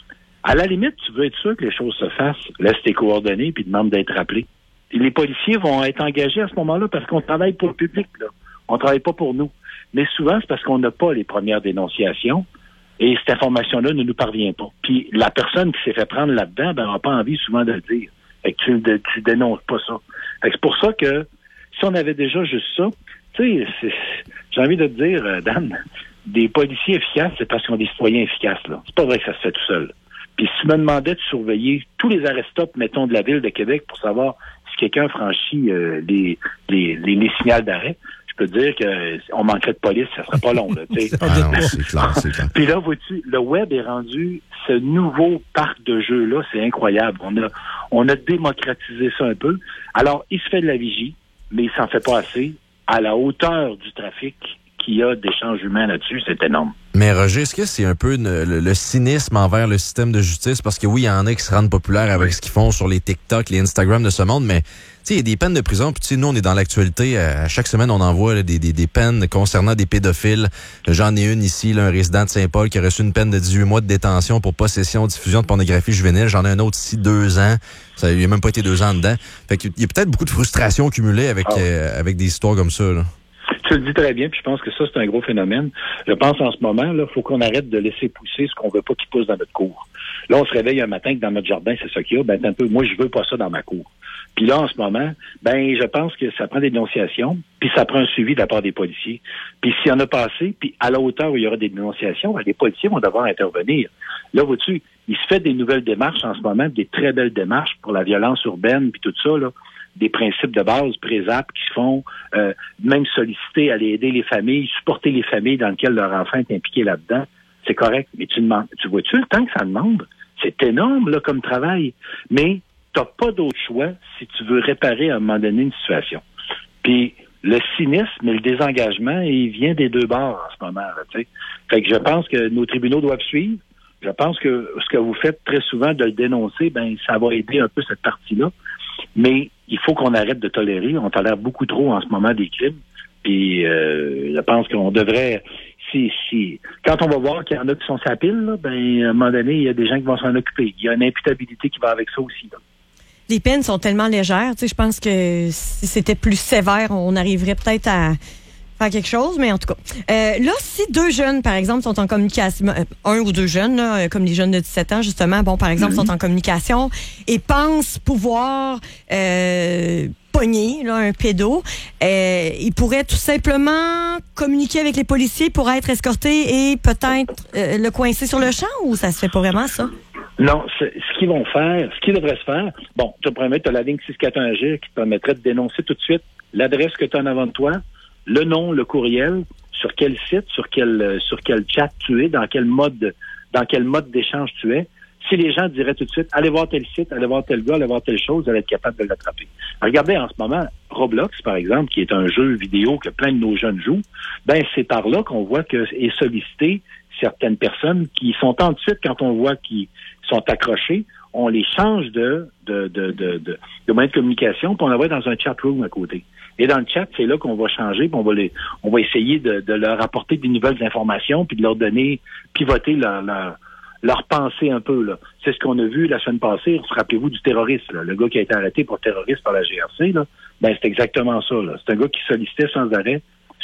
À la limite, tu veux être sûr que les choses se fassent, laisse tes coordonnées puis demande d'être rappelé. Et les policiers vont être engagés à ce moment-là parce qu'on travaille pour le public, là. On travaille pas pour nous. Mais souvent, c'est parce qu'on n'a pas les premières dénonciations et cette information-là ne nous parvient pas. Puis la personne qui s'est fait prendre là-dedans, ben, n'a pas envie souvent de le dire. Fait que tu, de, tu dénonces pas ça. Fait que c'est pour ça que si on avait déjà juste ça, tu sais, j'ai envie de te dire, euh, Dan, des policiers efficaces, c'est parce qu'on a des citoyens efficaces, là. C'est pas vrai que ça se fait tout seul. Puis si tu me demandais de surveiller tous les arrêts-stops, mettons, de la Ville de Québec pour savoir si quelqu'un franchit euh, les, les, les, les signals d'arrêt, je peux te dire qu'on manquerait de police, ça serait pas long, là, tu sais. Ah non, c'est clair, c'est clair. Puis là, vois-tu, le web est rendu ce nouveau parc de jeux-là, c'est incroyable. On a, on a démocratisé ça un peu. Alors, il se fait de la vigie, mais il s'en fait pas assez à la hauteur du trafic qu'il y a d'échanges humains là-dessus, c'est énorme. Mais Roger, est-ce que c'est un peu une, le, le cynisme envers le système de justice? Parce que oui, il y en a qui se rendent populaires avec ce qu'ils font sur les TikTok, les Instagram de ce monde, mais il y a des peines de prison. Puis nous, on est dans l'actualité. À chaque semaine, on envoie là, des, des, des peines concernant des pédophiles. J'en ai une ici, là, un résident de Saint-Paul qui a reçu une peine de dix-huit mois de détention pour possession, diffusion de pornographie juvénile. J'en ai un autre ici, deux ans. Ça, il n'y a même pas été deux ans dedans. Fait qu'il y a peut-être beaucoup de frustration cumulée avec, ah. euh, avec des histoires comme ça, là. Tu le dis très bien, puis je pense que ça, c'est un gros phénomène. Je pense en ce moment, là, faut qu'on arrête de laisser pousser ce qu'on veut pas qu'il pousse dans notre cour. Là, on se réveille un matin que dans notre jardin, c'est ça qu'il y a. Ben, un peu, moi, je veux pas ça dans ma cour. Puis là, en ce moment, ben, je pense que ça prend des dénonciations, puis ça prend un suivi de la part des policiers. Puis s'il y en a pas assez, puis à la hauteur où il y aura des dénonciations, ben, les policiers vont devoir intervenir. Là, vois-tu, il se fait des nouvelles démarches en ce moment, des très belles démarches pour la violence urbaine, puis tout ça, là. Des principes de base, présap, qui se font, euh, même solliciter, aller aider les familles, supporter les familles dans lesquelles leur enfant est impliqué là-dedans. C'est correct. Mais tu demandes, tu vois-tu le temps que ça demande? C'est énorme, là, comme travail. Mais t'as pas d'autre choix si tu veux réparer à un moment donné une situation. Puis, le cynisme et le désengagement, il vient des deux bords en ce moment, là, tu sais. Fait que je pense que nos tribunaux doivent suivre. Je pense que ce que vous faites très souvent de le dénoncer, ben, ça va aider un peu cette partie-là. Mais il faut qu'on arrête de tolérer. On tolère beaucoup trop en ce moment des crimes. Puis euh, je pense qu'on devrait... Si, si, quand on va voir qu'il y en a qui sont sa pile, là, ben, à un moment donné, il y a des gens qui vont s'en occuper. Il y a une imputabilité qui va avec ça aussi, là. Les peines sont tellement légères. Tu sais, je pense que si c'était plus sévère, on arriverait peut-être à faire quelque chose, mais en tout cas. Euh, là, si deux jeunes, par exemple, sont en communication, euh, un ou deux jeunes, là, comme les jeunes de dix-sept ans, justement, bon, par exemple, mm-hmm. sont en communication et pensent pouvoir euh, pogner là, un pédo, euh, ils pourraient tout simplement communiquer avec les policiers pour être escortés et peut-être euh, le coincer sur le champ, ou ça se fait pas vraiment, ça? Non, ce qu'ils vont faire, ce qui devrait se faire, bon, tu promets, tu as la ligne six cent quarante-et-un G qui te permettrait de dénoncer tout de suite l'adresse que tu as en avant de toi, le nom, le courriel, sur quel site, sur quel sur quel chat tu es, dans quel mode dans quel mode d'échange tu es. Si les gens diraient tout de suite, allez voir tel site, allez voir tel gars, allez voir telle chose, vous allez être capable de l'attraper. Regardez en ce moment, Roblox, par exemple, qui est un jeu vidéo que plein de nos jeunes jouent, ben c'est par là qu'on voit que est sollicité certaines personnes qui sont en de suite, quand on voit qu'ils sont accrochés, on les change de de de de de, de moyen de communication, puis on envoie dans un chat room à côté. Et dans le chat, c'est là qu'on va changer, puis on va les, on va essayer de, de leur apporter des nouvelles informations, puis de leur donner, pivoter leur, leur, leur pensée un peu, là. C'est ce qu'on a vu la semaine passée. Rappelez-vous du terroriste, là, le gars qui a été arrêté pour terroriste par la G R C, là. Ben, c'est exactement ça, là. C'est un gars qui sollicitait sans arrêt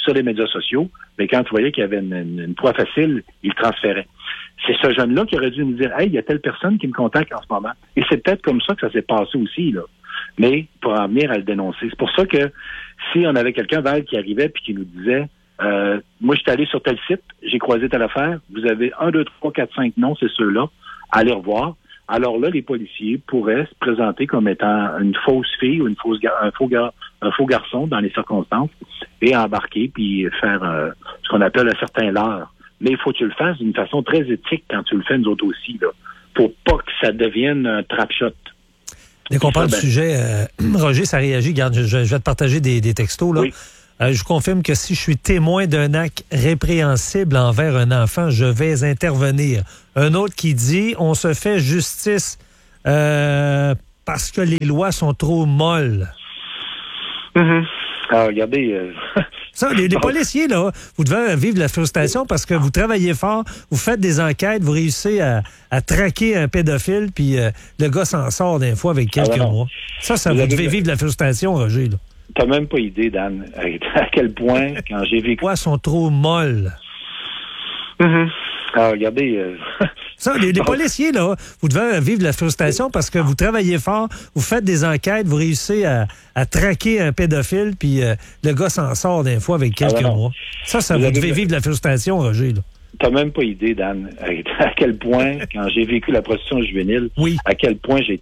sur les médias sociaux, mais quand tu voyais qu'il y avait une, une, une proie facile, il le transférait. C'est ce jeune-là qui aurait dû nous dire « Hey, il y a telle personne qui me contacte en ce moment. » Et c'est peut-être comme ça que ça s'est passé aussi, là. Mais pour en venir à le dénoncer. C'est pour ça que si on avait quelqu'un, Val, qui arrivait puis qui nous disait euh, « Moi, je suis allé sur tel site, j'ai croisé telle affaire, vous avez un, deux, trois, quatre, cinq noms, c'est ceux-là, allez revoir. » Alors là, les policiers pourraient se présenter comme étant une fausse fille ou une fausse gar- un, faux gar- un faux garçon dans les circonstances et embarquer puis faire euh, ce qu'on appelle un certain leurre. Mais il faut que tu le fasses d'une façon très éthique quand tu le fais, nous autres aussi, là, pour pas que ça devienne un trap-shot. Dès qu'on parle ça, du ben... sujet, euh, Roger, ça réagit. Regarde, je, je vais te partager des, des textos. Là. Oui. Euh, je confirme que si je suis témoin d'un acte répréhensible envers un enfant, je vais intervenir. Un autre qui dit « On se fait justice euh, parce que les lois sont trop molles. Mm-hmm. » Alors, regardez... Euh... Ça, les, les policiers, là, vous devez vivre de la frustration parce que vous travaillez fort, vous faites des enquêtes, vous réussissez à, à traquer un pédophile, puis euh, le gars s'en sort d'un fois avec quelques ah, mois. Ça, ça vous, vous devez vivre de la frustration, Roger. Là. T'as même pas idée, Dan, à quel point, quand j'ai vécu... Les lois sont trop molles. Mm-hmm. Alors, regardez... Euh... Ça, les, les policiers, là, vous devez vivre de la frustration parce que vous travaillez fort, vous faites des enquêtes, vous réussissez à, à traquer un pédophile, puis euh, le gars s'en sort d'un fois avec quelques ah, mois. Ça, ça vous, vous devez vivre de la frustration, Roger. Là. T'as même pas idée, Dan, à quel point, quand j'ai vécu la prostitution juvénile, oui. à quel point j'ai été